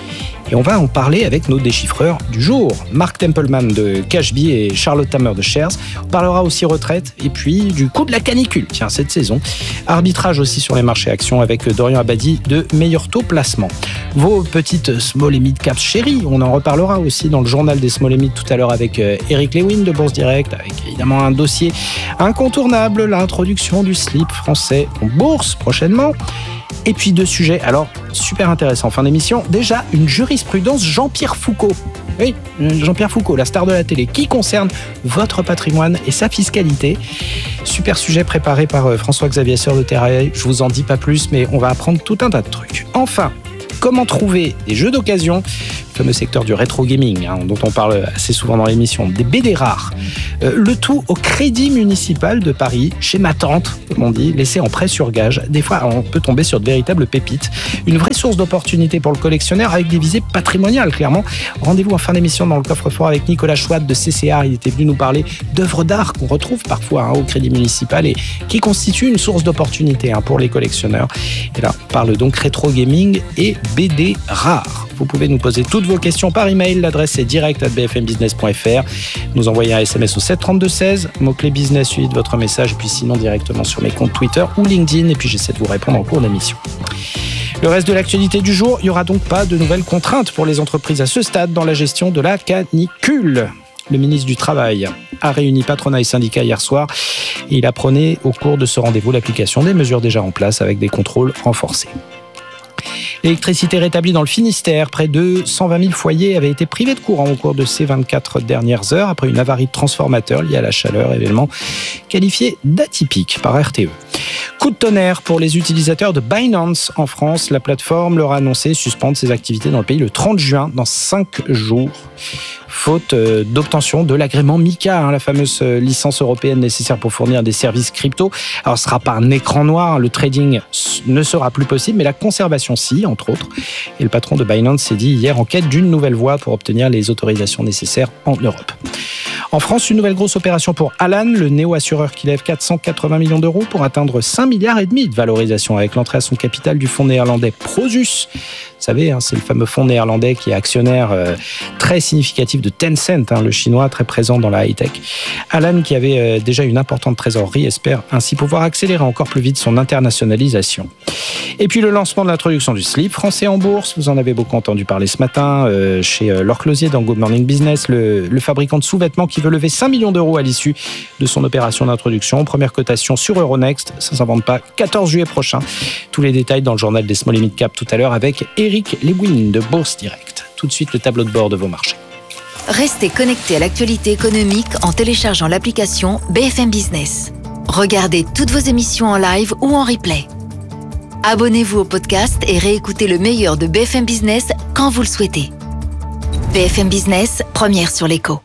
Et on va en parler avec nos déchiffreurs du jour. Mark Templeman de Cashbee et Charlotte Hammer de Shares. On parlera aussi retraite et puis du coup de la canicule, tiens, cette saison. Arbitrage aussi sur les marchés actions avec Dorian Abadi de Meilleur Taux Placement. Vos petites small et mid caps chéries, on en reparlera aussi dans le journal des small et mid tout à l'heure avec Eric Lewin de Bourse Direct, avec évidemment un dossier incontournable, l'introduction du slip français en bourse prochainement. Et puis 2 sujets, alors super intéressants. Fin d'émission, déjà une jurisprudence Jean-Pierre Foucault. Oui, Jean-Pierre Foucault, la star de la télé, qui concerne votre patrimoine et sa fiscalité. Super sujet préparé par François-Xavier Seur de Terrail. Je vous en dis pas plus, mais on va apprendre tout un tas de trucs. Enfin, comment trouver des jeux d'occasion, le fameux secteur du rétro gaming, dont on parle assez souvent dans l'émission, des BD rares. Le tout au Crédit Municipal de Paris, chez ma tante, comme on dit, laissé en prêt sur gage. Des fois, on peut tomber sur de véritables pépites. Une vraie source d'opportunité pour le collectionneur avec des visées patrimoniales, clairement. Rendez-vous en fin d'émission dans le coffre-fort avec Nicolas Chouat de CCR. Il était venu nous parler d'œuvres d'art qu'on retrouve parfois au Crédit Municipal et qui constituent une source d'opportunité pour les collectionneurs. Et là, on parle donc rétro gaming et BD rares. Vous pouvez nous poser toutes vos questions par email. L'adresse est direct@bfmbusiness.fr. Nous envoyer un SMS au 732-16, mot-clé business suivi de votre message, et puis sinon directement sur mes comptes Twitter ou LinkedIn, et puis j'essaie de vous répondre en cours d'émission. Le reste de l'actualité du jour, il n'y aura donc pas de nouvelles contraintes pour les entreprises à ce stade dans la gestion de la canicule. Le ministre du Travail a réuni patronat et syndicats hier soir et il a prôné au cours de ce rendez-vous l'application des mesures déjà en place avec des contrôles renforcés. L'électricité rétablie dans le Finistère. Près de 120 000 foyers avaient été privés de courant au cours de ces 24 dernières heures après une avarie de transformateur liée à la chaleur, événement qualifié d'atypique par RTE. Coup de tonnerre pour les utilisateurs de Binance en France. La plateforme leur a annoncé suspendre ses activités dans le pays le 30 juin, dans 5 jours. Faute d'obtention de l'agrément MiCA, la fameuse licence européenne nécessaire pour fournir des services crypto. Alors, ce ne sera pas un écran noir, le trading ne sera plus possible, mais la conservation si, entre autres. Et le patron de Binance s'est dit hier en quête d'une nouvelle voie pour obtenir les autorisations nécessaires en Europe. En France, une nouvelle grosse opération pour Alan, le néo-assureur qui lève 480 millions d'euros pour atteindre 5,5 milliards de valorisation avec l'entrée à son capital du fonds néerlandais Prosus. Vous savez, c'est le fameux fonds néerlandais qui est actionnaire très significatif de Tencent, le chinois très présent dans la high-tech. Alan, qui avait déjà une importante trésorerie, espère ainsi pouvoir accélérer encore plus vite son internationalisation. Et puis le lancement de l'introduction du slip français en bourse. Vous en avez beaucoup entendu parler ce matin chez Laure Closier dans Good Morning Business, le fabricant de sous-vêtements qui veut lever 5 millions d'euros à l'issue de son opération d'introduction. Première cotation sur Euronext, ça ne s'invente pas, 14 juillet prochain. Tous les détails dans le journal des Small et Mid Cap tout à l'heure avec Eric Lewin de Bourse Direct. Tout de suite, le tableau de bord de vos marchés. Restez connectés à l'actualité économique en téléchargeant l'application BFM Business. Regardez toutes vos émissions en live ou en replay. Abonnez-vous au podcast et réécoutez le meilleur de BFM Business quand vous le souhaitez. BFM Business, première sur l'écho.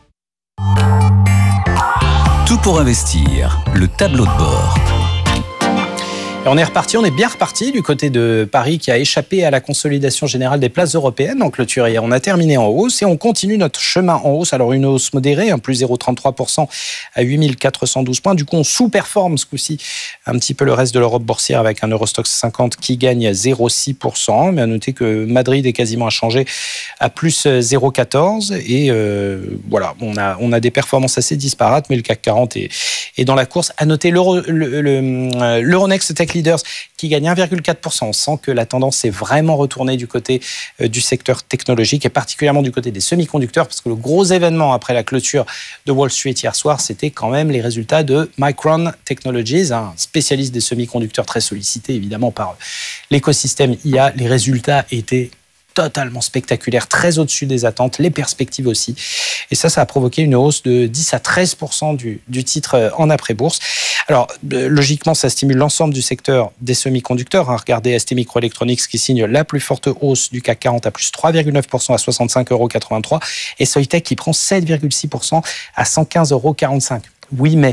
Tout pour investir, le tableau de bord. Et on est reparti, on est bien reparti du côté de Paris qui a échappé à la consolidation générale des places européennes en clôture hier. On a terminé en hausse et on continue notre chemin en hausse. Alors une hausse modérée, plus 0,33% à 8412 points. Du coup, on sous-performe ce coup-ci un petit peu le reste de l'Europe boursière avec un Eurostoxx 50 qui gagne 0,6%. Mais à noter que Madrid est quasiment inchangé à plus 0,14. Et voilà, on a des performances assez disparates, mais le CAC 40 est dans la course. À noter l'Euronext Tech Leaders qui gagne 1,4%. On sent que la tendance est vraiment retournée du côté du secteur technologique et particulièrement du côté des semi-conducteurs parce que le gros événement après la clôture de Wall Street hier soir, c'était quand même les résultats de Micron Technologies, un spécialiste des semi-conducteurs très sollicité évidemment par l'écosystème IA. Les résultats étaient totalement spectaculaire, très au-dessus des attentes, les perspectives aussi. Et ça a provoqué une hausse de 10 à 13% du titre en après-bourse. Alors, logiquement, ça stimule l'ensemble du secteur des semi-conducteurs. Regardez ST Microelectronics qui signe la plus forte hausse du CAC 40 à plus 3,9% à 65,83 € et Soitec qui prend 7,6% à 115,45 €. Oui, mais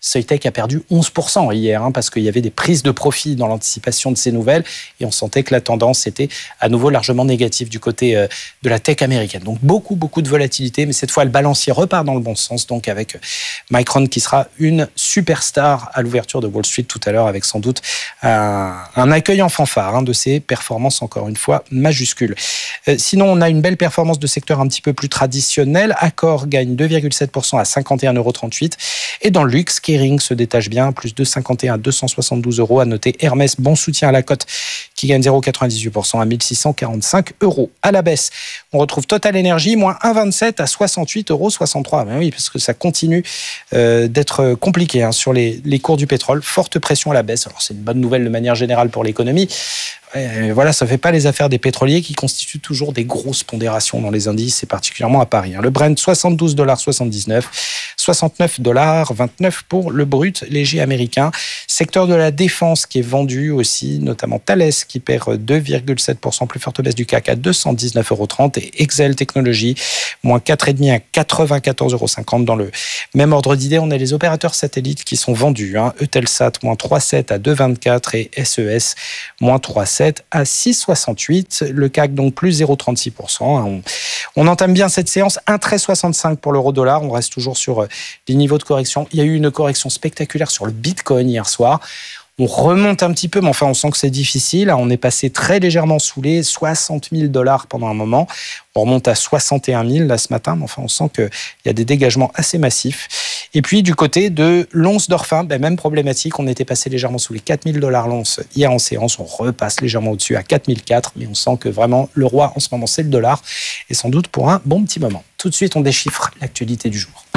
Soitec a perdu 11% hier, parce qu'il y avait des prises de profit dans l'anticipation de ces nouvelles, et on sentait que la tendance était à nouveau largement négative du côté de la tech américaine. Donc beaucoup de volatilité, mais cette fois le balancier repart dans le bon sens, donc avec Micron qui sera une superstar à l'ouverture de Wall Street tout à l'heure, avec sans doute un accueil en fanfare de ses performances, encore une fois, majuscules. Sinon, on a une belle performance de secteur un petit peu plus traditionnel. Accor gagne 2,7% à 51,38 €. Et dans le luxe, Kering se détache bien, plus de 51 à 272 €. À noter Hermès, bon soutien à la cote, qui gagne 0,98% à 1645 €. À la baisse, on retrouve Total Energy, moins 1,27 à 68,63 €. Ben oui, parce que ça continue d'être compliqué sur les cours du pétrole. Forte pression à la baisse. Alors c'est une bonne nouvelle de manière générale pour l'économie. Voilà, ça ne fait pas les affaires des pétroliers qui constituent toujours des grosses pondérations dans les indices, et particulièrement à Paris. Le Brent, $72,79, $69,29 pour le brut léger américain. Secteur de la défense qui est vendu aussi, notamment Thales qui perd 2,7%, plus forte baisse du CAC à 219,30 €, et Excel Technologies, moins 4,5 à 94,50 € dans le même ordre d'idée. On a les opérateurs satellites qui sont vendus. Eutelsat, moins 3,7 à 2,24 € et SES, moins 3,7 à 6,68. Le CAC, donc, plus 0,36%. On entame bien cette séance. 1,1365 pour l'euro-dollar. On reste toujours sur les niveaux de correction. Il y a eu une correction spectaculaire sur le Bitcoin hier soir. On remonte un petit peu, mais enfin, on sent que c'est difficile. On est passé très légèrement sous les $60 000 pendant un moment. On remonte à 61 000 là ce matin, mais enfin, on sent qu'il y a des dégagements assez massifs. Et puis, du côté de l'once d'or fin, même problématique. On était passé légèrement sous les $4 000 l'once hier en séance. On repasse légèrement au-dessus à 4 400, mais on sent que vraiment le roi en ce moment, c'est le dollar. Et sans doute pour un bon petit moment. Tout de suite, on déchiffre l'actualité du jour.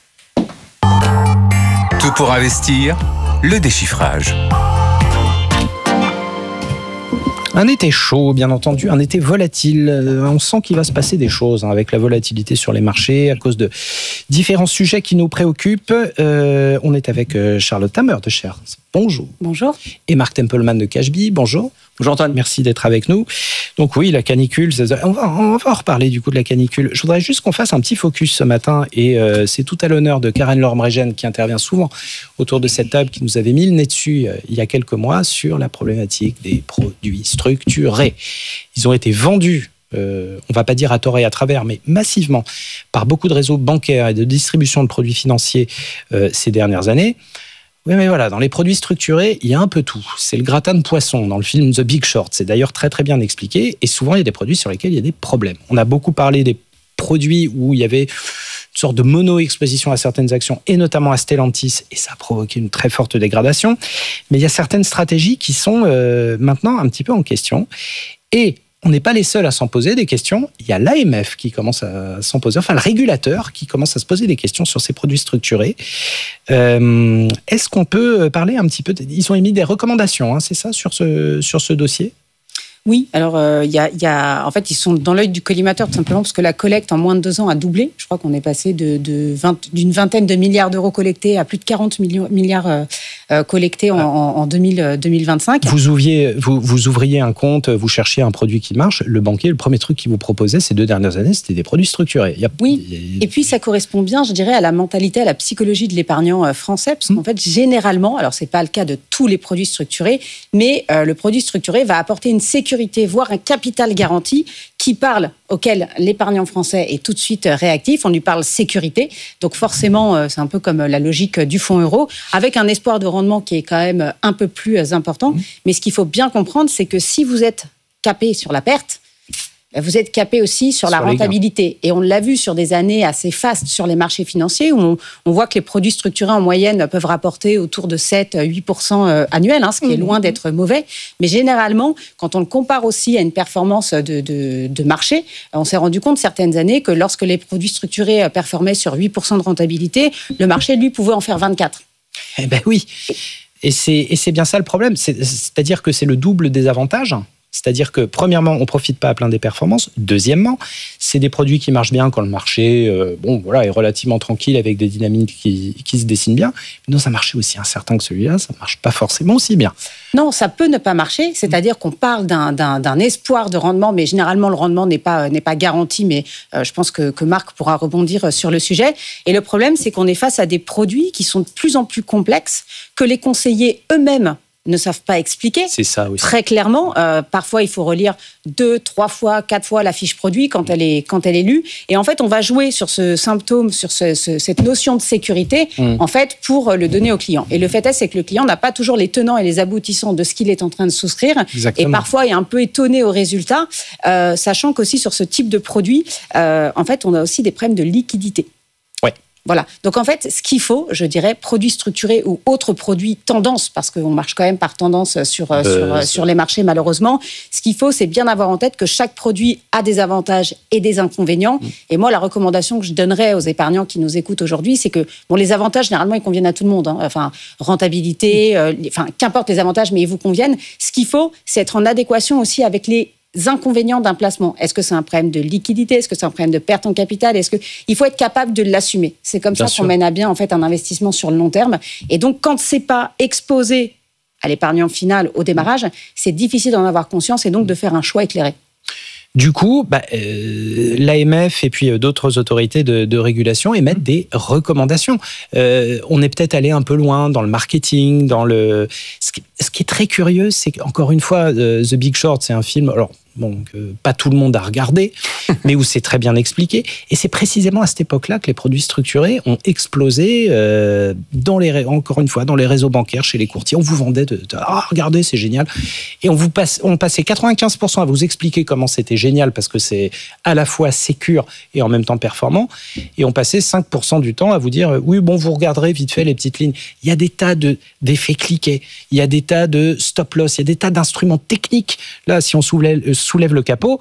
Tout pour investir, le déchiffrage. Un été chaud, bien entendu, un été volatile. On sent qu'il va se passer des choses avec la volatilité sur les marchés à cause de différents sujets qui nous préoccupent. On est avec Charlotte Hammer de Shares. Bonjour. Bonjour. Et Marc Templeman de Cashbee. Bonjour. Bonjour Antoine. Merci d'être avec nous. Donc oui, la canicule, on va en reparler du coup de la canicule. Je voudrais juste qu'on fasse un petit focus ce matin, et c'est tout à l'honneur de Karen Lormregen qui intervient souvent autour de cette table, qui nous avait mis le nez dessus il y a quelques mois sur la problématique des produits structurés. Ils ont été vendus, on ne va pas dire à tort et à travers, mais massivement par beaucoup de réseaux bancaires et de distribution de produits financiers ces dernières années. Oui, mais voilà, dans les produits structurés, il y a un peu tout. C'est le gratin de poisson dans le film The Big Short. C'est d'ailleurs très très bien expliqué. Et souvent, il y a des produits sur lesquels il y a des problèmes. On a beaucoup parlé des produits où il y avait une sorte de mono-exposition à certaines actions, et notamment à Stellantis, et ça a provoqué une très forte dégradation. Mais il y a certaines stratégies qui sont maintenant un petit peu en question. Et on n'est pas les seuls à s'en poser des questions. Il y a l'AMF qui commence à s'en poser, enfin le régulateur qui commence à se poser des questions sur ces produits structurés. Est-ce qu'on peut parler un petit peu Ils ont émis des recommandations, c'est ça, sur ce dossier ? Oui, alors en fait, ils sont dans l'œil du collimateur tout simplement parce que la collecte en moins de 2 ans a doublé. Je crois qu'on est passé d'une vingtaine de milliards d'euros collectés à plus de 40 milliards collectés en 2025. Vous ouvriez un compte, vous cherchiez un produit qui marche. Le banquier, le premier truc qu'il vous proposait ces 2 dernières années, c'était des produits structurés. Oui, et puis ça correspond bien, je dirais, à la mentalité, à la psychologie de l'épargnant français, parce qu'en fait, généralement, alors c'est pas le cas de tous les produits structurés, mais le produit structuré va apporter une sécurité, voire un capital garanti auquel l'épargnant français est tout de suite réactif. On lui parle sécurité. Donc forcément, c'est un peu comme la logique du fonds euro, avec un espoir de rendement qui est quand même un peu plus important. Mais ce qu'il faut bien comprendre, c'est que si vous êtes capé sur la perte, vous êtes capé aussi sur la rentabilité. Et on l'a vu sur des années assez fastes sur les marchés financiers, où on voit que les produits structurés en moyenne peuvent rapporter autour de 7-8% annuels, ce qui est loin d'être mauvais. Mais généralement, quand on le compare aussi à une performance de marché, on s'est rendu compte certaines années que lorsque les produits structurés performaient sur 8% de rentabilité, le marché, lui, pouvait en faire 24. Eh ben oui. Et c'est bien ça le problème. C'est-à-dire que c'est le double des avantages. C'est-à-dire que, premièrement, on ne profite pas à plein des performances. Deuxièmement, c'est des produits qui marchent bien quand le marché est relativement tranquille avec des dynamiques qui se dessinent bien. Mais dans un marché aussi incertain que celui-là, ça ne marche pas forcément aussi bien. Non, ça peut ne pas marcher. C'est-à-dire qu'on parle d'un espoir de rendement, mais généralement, le rendement n'est pas garanti. Mais je pense que Marc pourra rebondir sur le sujet. Et le problème, c'est qu'on est face à des produits qui sont de plus en plus complexes, que les conseillers eux-mêmes ne savent pas expliquer. C'est ça aussi. Très clairement, parfois il faut relire 2, 3 fois, 4 fois la fiche produit quand elle est lue. Et en fait, on va jouer sur ce symptôme, sur cette notion de sécurité, en fait, pour le donner au client. Et le fait est, c'est que le client n'a pas toujours les tenants et les aboutissants de ce qu'il est en train de souscrire. Exactement. Et parfois, il est un peu étonné au résultat, sachant qu'aussi sur ce type de produit, en fait, on a aussi des problèmes de liquidité. Voilà. Donc, en fait, ce qu'il faut, je dirais, produits structurés ou autres produits tendance, parce qu'on marche quand même par tendance sur les marchés, malheureusement. Ce qu'il faut, c'est bien avoir en tête que chaque produit a des avantages et des inconvénients. Et moi, la recommandation que je donnerais aux épargnants qui nous écoutent aujourd'hui, c'est que, les avantages, généralement, ils conviennent à tout le monde. Enfin, rentabilité, qu'importe les avantages, mais ils vous conviennent. Ce qu'il faut, c'est être en adéquation aussi avec les inconvénients d'un placement. Est-ce que c'est un problème de liquidité? Est-ce que c'est un problème de perte en capital? Il faut être capable de l'assumer. C'est comme ça qu'on mène à bien en fait un investissement sur le long terme. Et donc, quand c'est pas exposé à l'épargnant final au démarrage, c'est difficile d'en avoir conscience et donc de faire un choix éclairé. Du coup, l'AMF et puis d'autres autorités de régulation émettent des recommandations. On est peut-être allé un peu loin dans le marketing, Ce qui est très curieux, c'est qu'encore une fois, The Big Short, c'est un film... Alors, que pas tout le monde a regardé, mais où c'est très bien expliqué. Et c'est précisément à cette époque-là que les produits structurés ont explosé encore une fois, dans les réseaux bancaires, chez les courtiers. On vous vendait regardez, c'est génial. Et on passait 95% à vous expliquer comment c'était génial, parce que c'est à la fois sécure et en même temps performant. Et on passait 5% du temps à vous dire, vous regarderez vite fait les petites lignes. Il y a des tas d'effets cliqués, il y a des tas de stop-loss, il y a des tas d'instruments techniques. Là, si on soulève le capot,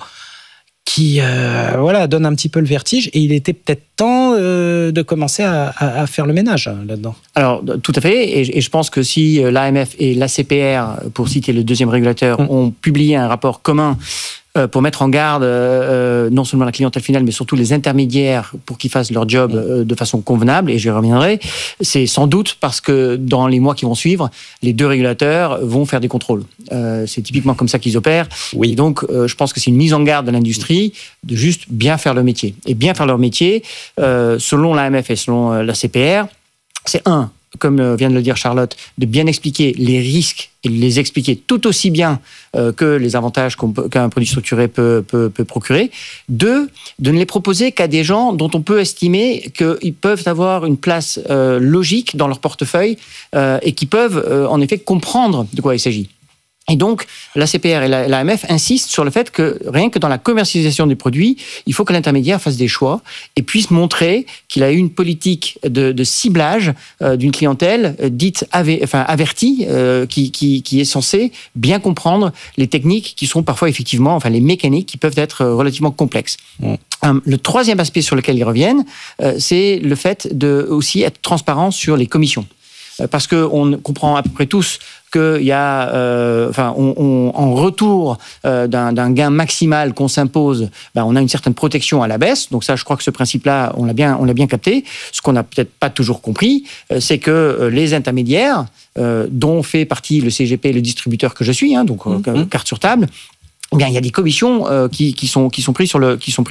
qui donne un petit peu le vertige, et il était peut-être temps de commencer à faire le ménage là-dedans. Alors, tout à fait, et je pense que si l'AMF et l'ACPR, pour citer le deuxième régulateur, ont publié un rapport commun pour mettre en garde non seulement la clientèle finale, mais surtout les intermédiaires pour qu'ils fassent leur job de façon convenable, et j'y reviendrai, c'est sans doute parce que dans les mois qui vont suivre, les deux régulateurs vont faire des contrôles. C'est typiquement comme ça qu'ils opèrent. Et donc, je pense que c'est une mise en garde de l'industrie de juste bien faire le métier. Et bien faire leur métier, selon l'AMF et selon la CPR, c'est comme vient de le dire Charlotte, de bien expliquer les risques et de les expliquer tout aussi bien que les avantages qu'un produit structuré peut procurer. 2, de ne les proposer qu'à des gens dont on peut estimer qu'ils peuvent avoir une place logique dans leur portefeuille et qui peuvent en effet comprendre de quoi il s'agit. Et donc, la CPR et l'AMF insistent sur le fait que rien que dans la commercialisation des produits, il faut que l'intermédiaire fasse des choix et puisse montrer qu'il a eu une politique de ciblage d'une clientèle dite avertie, qui est censée bien comprendre les techniques qui sont parfois effectivement, les mécaniques qui peuvent être relativement complexes. Le troisième aspect sur lequel ils reviennent, c'est le fait de aussi être transparent sur les commissions. Parce qu'on comprend à peu près tous qu'il y a, en retour d'un gain maximal qu'on s'impose, on a une certaine protection à la baisse. Donc ça, je crois que ce principe-là, on l'a bien capté. Ce qu'on n'a peut-être pas toujours compris, c'est que les intermédiaires, dont fait partie le CGP, le distributeur que je suis, carte sur table, il y a des commissions qui sont prises sur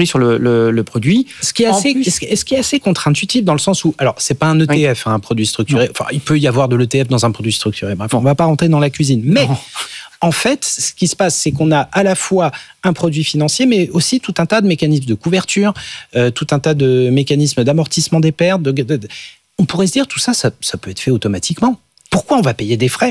le produit. Ce qui est assez contre-intuitif dans le sens où, alors c'est pas un ETF, un produit structuré. Non. Enfin, il peut y avoir de l'ETF dans un produit structuré. Bref, on va pas rentrer dans la cuisine. Mais en fait, ce qui se passe, c'est qu'on a à la fois un produit financier, mais aussi tout un tas de mécanismes de couverture, tout un tas de mécanismes d'amortissement des pertes. On pourrait se dire tout ça peut être fait automatiquement. Pourquoi on va payer des frais ?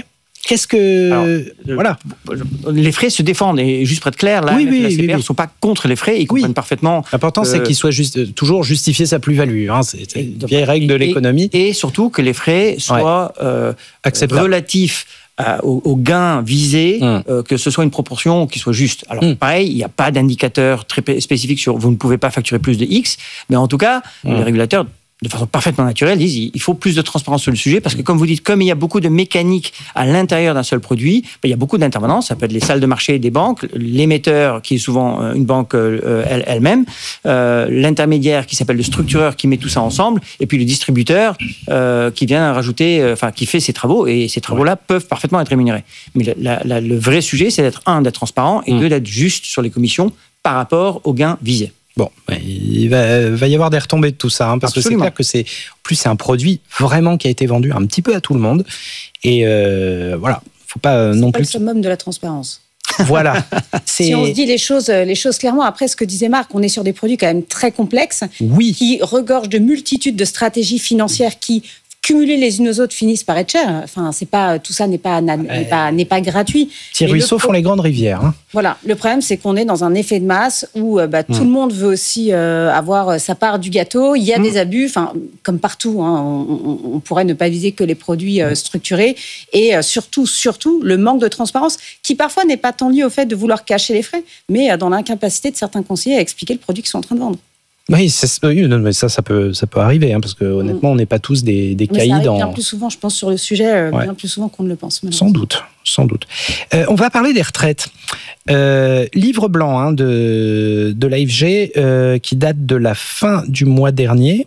Les frais se défendent, et juste pour être clair, la CPR ne sont pas contre les frais, ils comprennent parellement. L'important, c'est qu'il soit toujours justifier sa plus-value. C'est une vieille règle de l'économie. Et surtout que les frais soient relatifs aux gains visés, que ce soit une proportion qui soit juste. Alors, pareil, il n'y a pas d'indicateur très spécifique sur vous ne pouvez pas facturer plus de X, mais en tout cas, les régulateurs de façon parfaitement naturelle, disent il faut plus de transparence sur le sujet parce que, comme vous dites, comme il y a beaucoup de mécanique à l'intérieur d'un seul produit, il y a beaucoup d'intervenants. Ça peut être les salles de marché des banques, l'émetteur qui est souvent une banque elle-même, l'intermédiaire qui s'appelle le structureur qui met tout ça ensemble, et puis le distributeur qui vient rajouter, qui fait ses travaux, et ces travaux-là peuvent parfaitement être rémunérés. Mais le vrai sujet, c'est d'être transparent et d'être juste sur les commissions par rapport aux gains visés. Bon, il va y avoir des retombées de tout ça, parce Absolument. que c'est clair que c'est un produit vraiment qui a été vendu un petit peu à tout le monde. Et voilà, faut pas non plus. C'est le summum de la transparence. Voilà. Si on se dit les choses clairement, après ce que disait Marc, on est sur des produits quand même très complexes, qui regorgent de multitudes de stratégies financières qui, cumulées les unes aux autres, finissent par être chères. Enfin, tout ça n'est pas gratuit. Petits ruisseaux font les grandes rivières. Hein. Voilà. Le problème, c'est qu'on est dans un effet de masse où tout le monde veut aussi avoir sa part du gâteau. Il y a des abus, comme partout. Hein, on pourrait ne pas viser que les produits structurés. Et surtout, le manque de transparence, qui parfois n'est pas tant lié au fait de vouloir cacher les frais, mais dans l'incapacité de certains conseillers à expliquer le produit qu'ils sont en train de vendre. Oui, mais ça peut arriver, parce que honnêtement, on n'est pas tous des caïds. Ça arrive bien plus souvent, je pense, sur le sujet, bien plus souvent qu'on ne le pense. Sans doute. On va parler des retraites. Livre blanc de l'AFG qui date de la fin du mois dernier.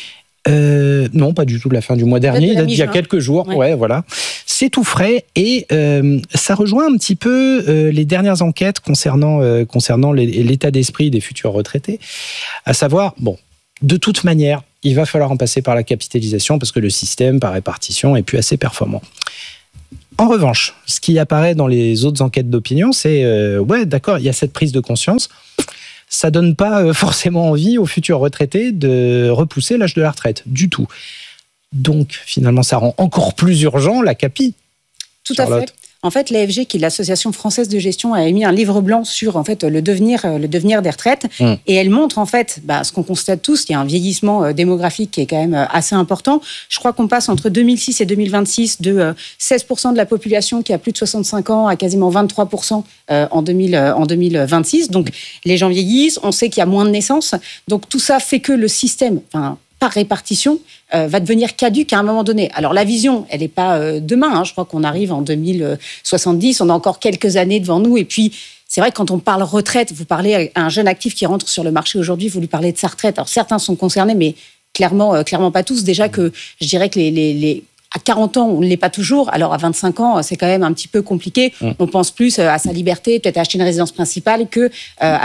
Non, pas du tout de la fin du mois dernier, il date d'il y a quelques jours. Ouais, voilà. C'est tout frais et ça rejoint un petit peu les dernières enquêtes concernant l'état d'esprit des futurs retraités. À savoir, de toute manière, il va falloir en passer par la capitalisation parce que le système par répartition est plus assez performant. En revanche, ce qui apparaît dans les autres enquêtes d'opinion, c'est d'accord, il y a cette prise de conscience. Ça donne pas forcément envie aux futurs retraités de repousser l'âge de la retraite, du tout. Donc, finalement, ça rend encore plus urgent la CAPI. Tout à fait. En fait, l'AFG, qui est l'Association française de gestion, a émis un livre blanc sur le devenir des retraites. Et elle montre, ce qu'on constate tous, il y a un vieillissement démographique qui est quand même assez important. Je crois qu'on passe entre 2006 et 2026 de 16% de la population qui a plus de 65 ans à quasiment 23% en 2026. Donc, les gens vieillissent, on sait qu'il y a moins de naissances. Donc, tout ça fait que le système, par répartition, va devenir caduque à un moment donné. Alors la vision, elle n'est pas demain. Je crois qu'on arrive en 2070. On a encore quelques années devant nous. Et puis, c'est vrai que quand on parle retraite, vous parlez à un jeune actif qui rentre sur le marché aujourd'hui, vous lui parlez de sa retraite. Alors certains sont concernés, mais clairement pas tous. Déjà que je dirais que à 40 ans, on ne l'est pas toujours. Alors, à 25 ans, c'est quand même un petit peu compliqué. On pense plus à sa liberté, peut-être à acheter une résidence principale qu'à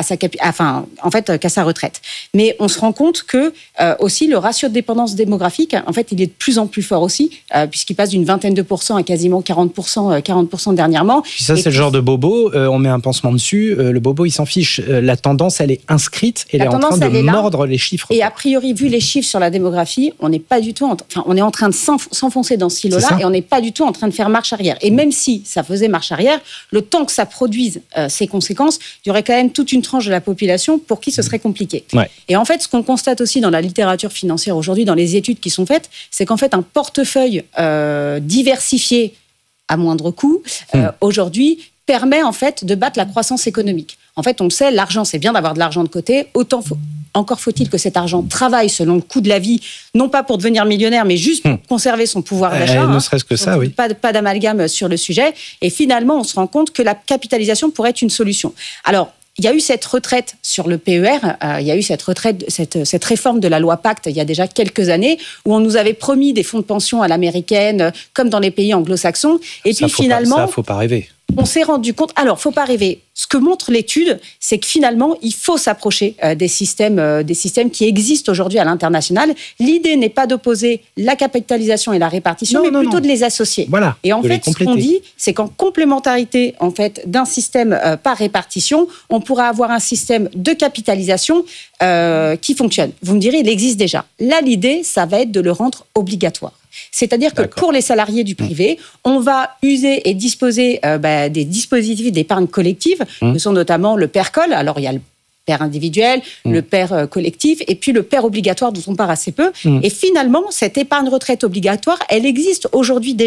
sa retraite. Mais on se rend compte que aussi le ratio de dépendance démographique, il est de plus en plus fort aussi, puisqu'il passe d'une vingtaine de pourcents à quasiment 40% dernièrement. Puis ça, c'est le genre de bobo. On met un pansement dessus. Le bobo, il s'en fiche. La tendance, elle est inscrite. Elle est en train de mordre les chiffres. Et a priori, vu les chiffres sur la démographie, on n'est pas du tout... on est en train de s'enfoncer dans ce silo-là et on n'est pas du tout en train de faire marche arrière. Et même si ça faisait marche arrière, le temps que ça produise ses conséquences, il y aurait quand même toute une tranche de la population pour qui ce serait compliqué. Ouais. Et en fait, ce qu'on constate aussi dans la littérature financière aujourd'hui, dans les études qui sont faites, c'est qu'en fait, un portefeuille diversifié à moindre coût, aujourd'hui, permet en fait de battre la croissance économique. En fait, on le sait, l'argent, c'est bien d'avoir de l'argent de côté, encore faut-il que cet argent travaille selon le coût de la vie, non pas pour devenir millionnaire, mais juste pour conserver son pouvoir d'achat. Ne serait-ce que ça, oui. Pas d'amalgame sur le sujet. Et finalement, on se rend compte que la capitalisation pourrait être une solution. Alors, il y a eu cette retraite sur le PER, il y a eu cette réforme de la loi Pacte il y a déjà quelques années, où on nous avait promis des fonds de pension à l'américaine, comme dans les pays anglo-saxons. Et puis finalement... Ça, faut pas rêver. On s'est rendu compte... Alors, faut pas rêver. Ce que montre l'étude, c'est que finalement, il faut s'approcher des systèmes qui existent aujourd'hui à l'international. L'idée n'est pas d'opposer la capitalisation et la répartition, mais plutôt de les associer. Voilà, et en fait, ce qu'on dit, c'est qu'en complémentarité d'un système par répartition, on pourra avoir un système de capitalisation qui fonctionne. Vous me direz, il existe déjà. Là, l'idée, ça va être de le rendre obligatoire. C'est-à-dire que pour les salariés du privé, on va user et disposer des dispositifs d'épargne collective, que sont notamment le PERCOL. Alors, il y a le PER individuel, le PER collectif, et puis le PER obligatoire dont on parle assez peu. Et finalement, cette épargne retraite obligatoire, elle existe aujourd'hui déjà.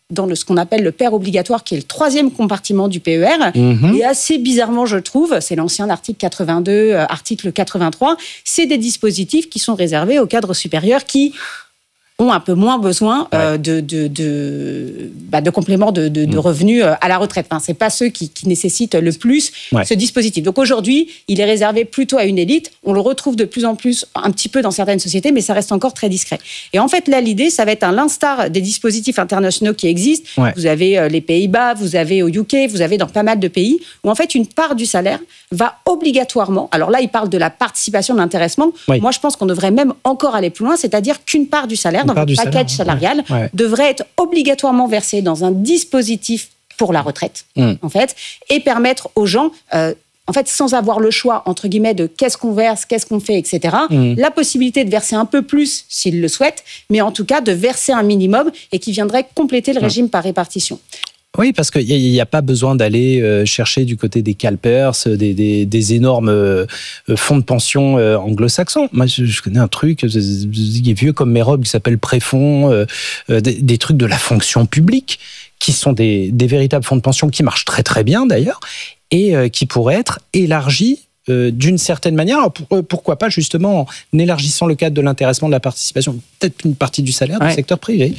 dans ce qu'on appelle le PER obligatoire, qui est le 3e compartiment du PER. Et assez bizarrement, je trouve, c'est l'ancien article 82, article 83, c'est des dispositifs qui sont réservés aux cadres supérieurs qui ont un peu moins besoin de compléments de revenus à la retraite. Enfin, c'est pas ceux qui nécessitent le plus ce dispositif. Donc aujourd'hui, il est réservé plutôt à une élite. On le retrouve de plus en plus, un petit peu dans certaines sociétés, mais ça reste encore très discret. Et en fait, là, l'idée, ça va être à l'instar des dispositifs internationaux qui existent. Vous avez les Pays-Bas, vous avez au UK, vous avez dans pas mal de pays, où en fait, une part du salaire va obligatoirement, alors là, il parle de la participation, de l'intéressement. Moi, je pense qu'on devrait même encore aller plus loin, c'est-à-dire qu'une part du salaire, dans le package salarial, devrait être obligatoirement versée dans un dispositif pour la retraite, en fait, et permettre aux gens, en fait, sans avoir le choix, entre guillemets, de qu'est-ce qu'on verse, qu'est-ce qu'on fait, etc., la possibilité de verser un peu plus s'ils le souhaitent, mais en tout cas de verser un minimum et qui viendrait compléter le régime par répartition. Oui, parce qu'il n'y a pas besoin d'aller chercher du côté des CalPERS, des énormes fonds de pension anglo-saxons. Moi, je connais un truc qui est vieux comme mes robes, qui s'appelle Préfonds, des trucs de la fonction publique, qui sont des véritables fonds de pension qui marchent très très bien d'ailleurs, et qui pourraient être élargis d'une certaine manière. Alors pourquoi pas justement en élargissant le cadre de l'intéressement, de la participation, peut-être une partie du salaire du secteur privé.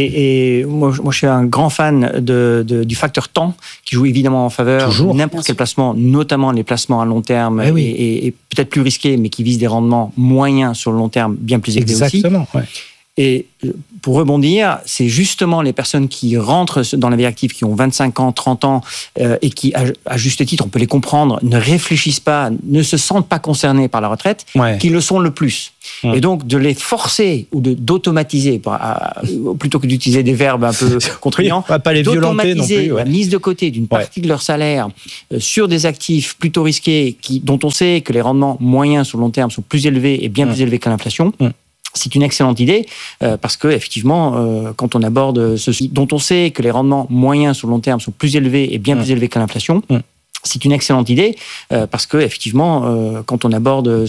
Et moi, je suis un grand fan du facteur temps qui joue évidemment en faveur de n'importe quel placement, notamment les placements à long terme et peut-être plus risqués, mais qui visent des rendements moyens sur le long terme, bien plus élevés aussi. Exactement. Et pour rebondir, c'est justement les personnes qui rentrent dans la vie active, qui ont 25 ans, 30 ans, et qui, à juste titre, on peut les comprendre, ne réfléchissent pas, ne se sentent pas concernés par la retraite, qui le sont le plus. Et donc, de les forcer ou d'automatiser, plutôt que d'utiliser des verbes un peu contraignants, pas les violenter non plus, la mise de côté d'une partie de leur salaire sur des actifs plutôt risqués, dont on sait que les rendements moyens sur le long terme sont plus élevés et bien plus élevés que l'inflation. C'est une excellente idée parce que effectivement, quand on aborde ceci, dont on sait que les rendements moyens sur le long terme sont plus élevés et bien plus élevés que l'inflation, c'est une excellente idée parce que effectivement, quand on aborde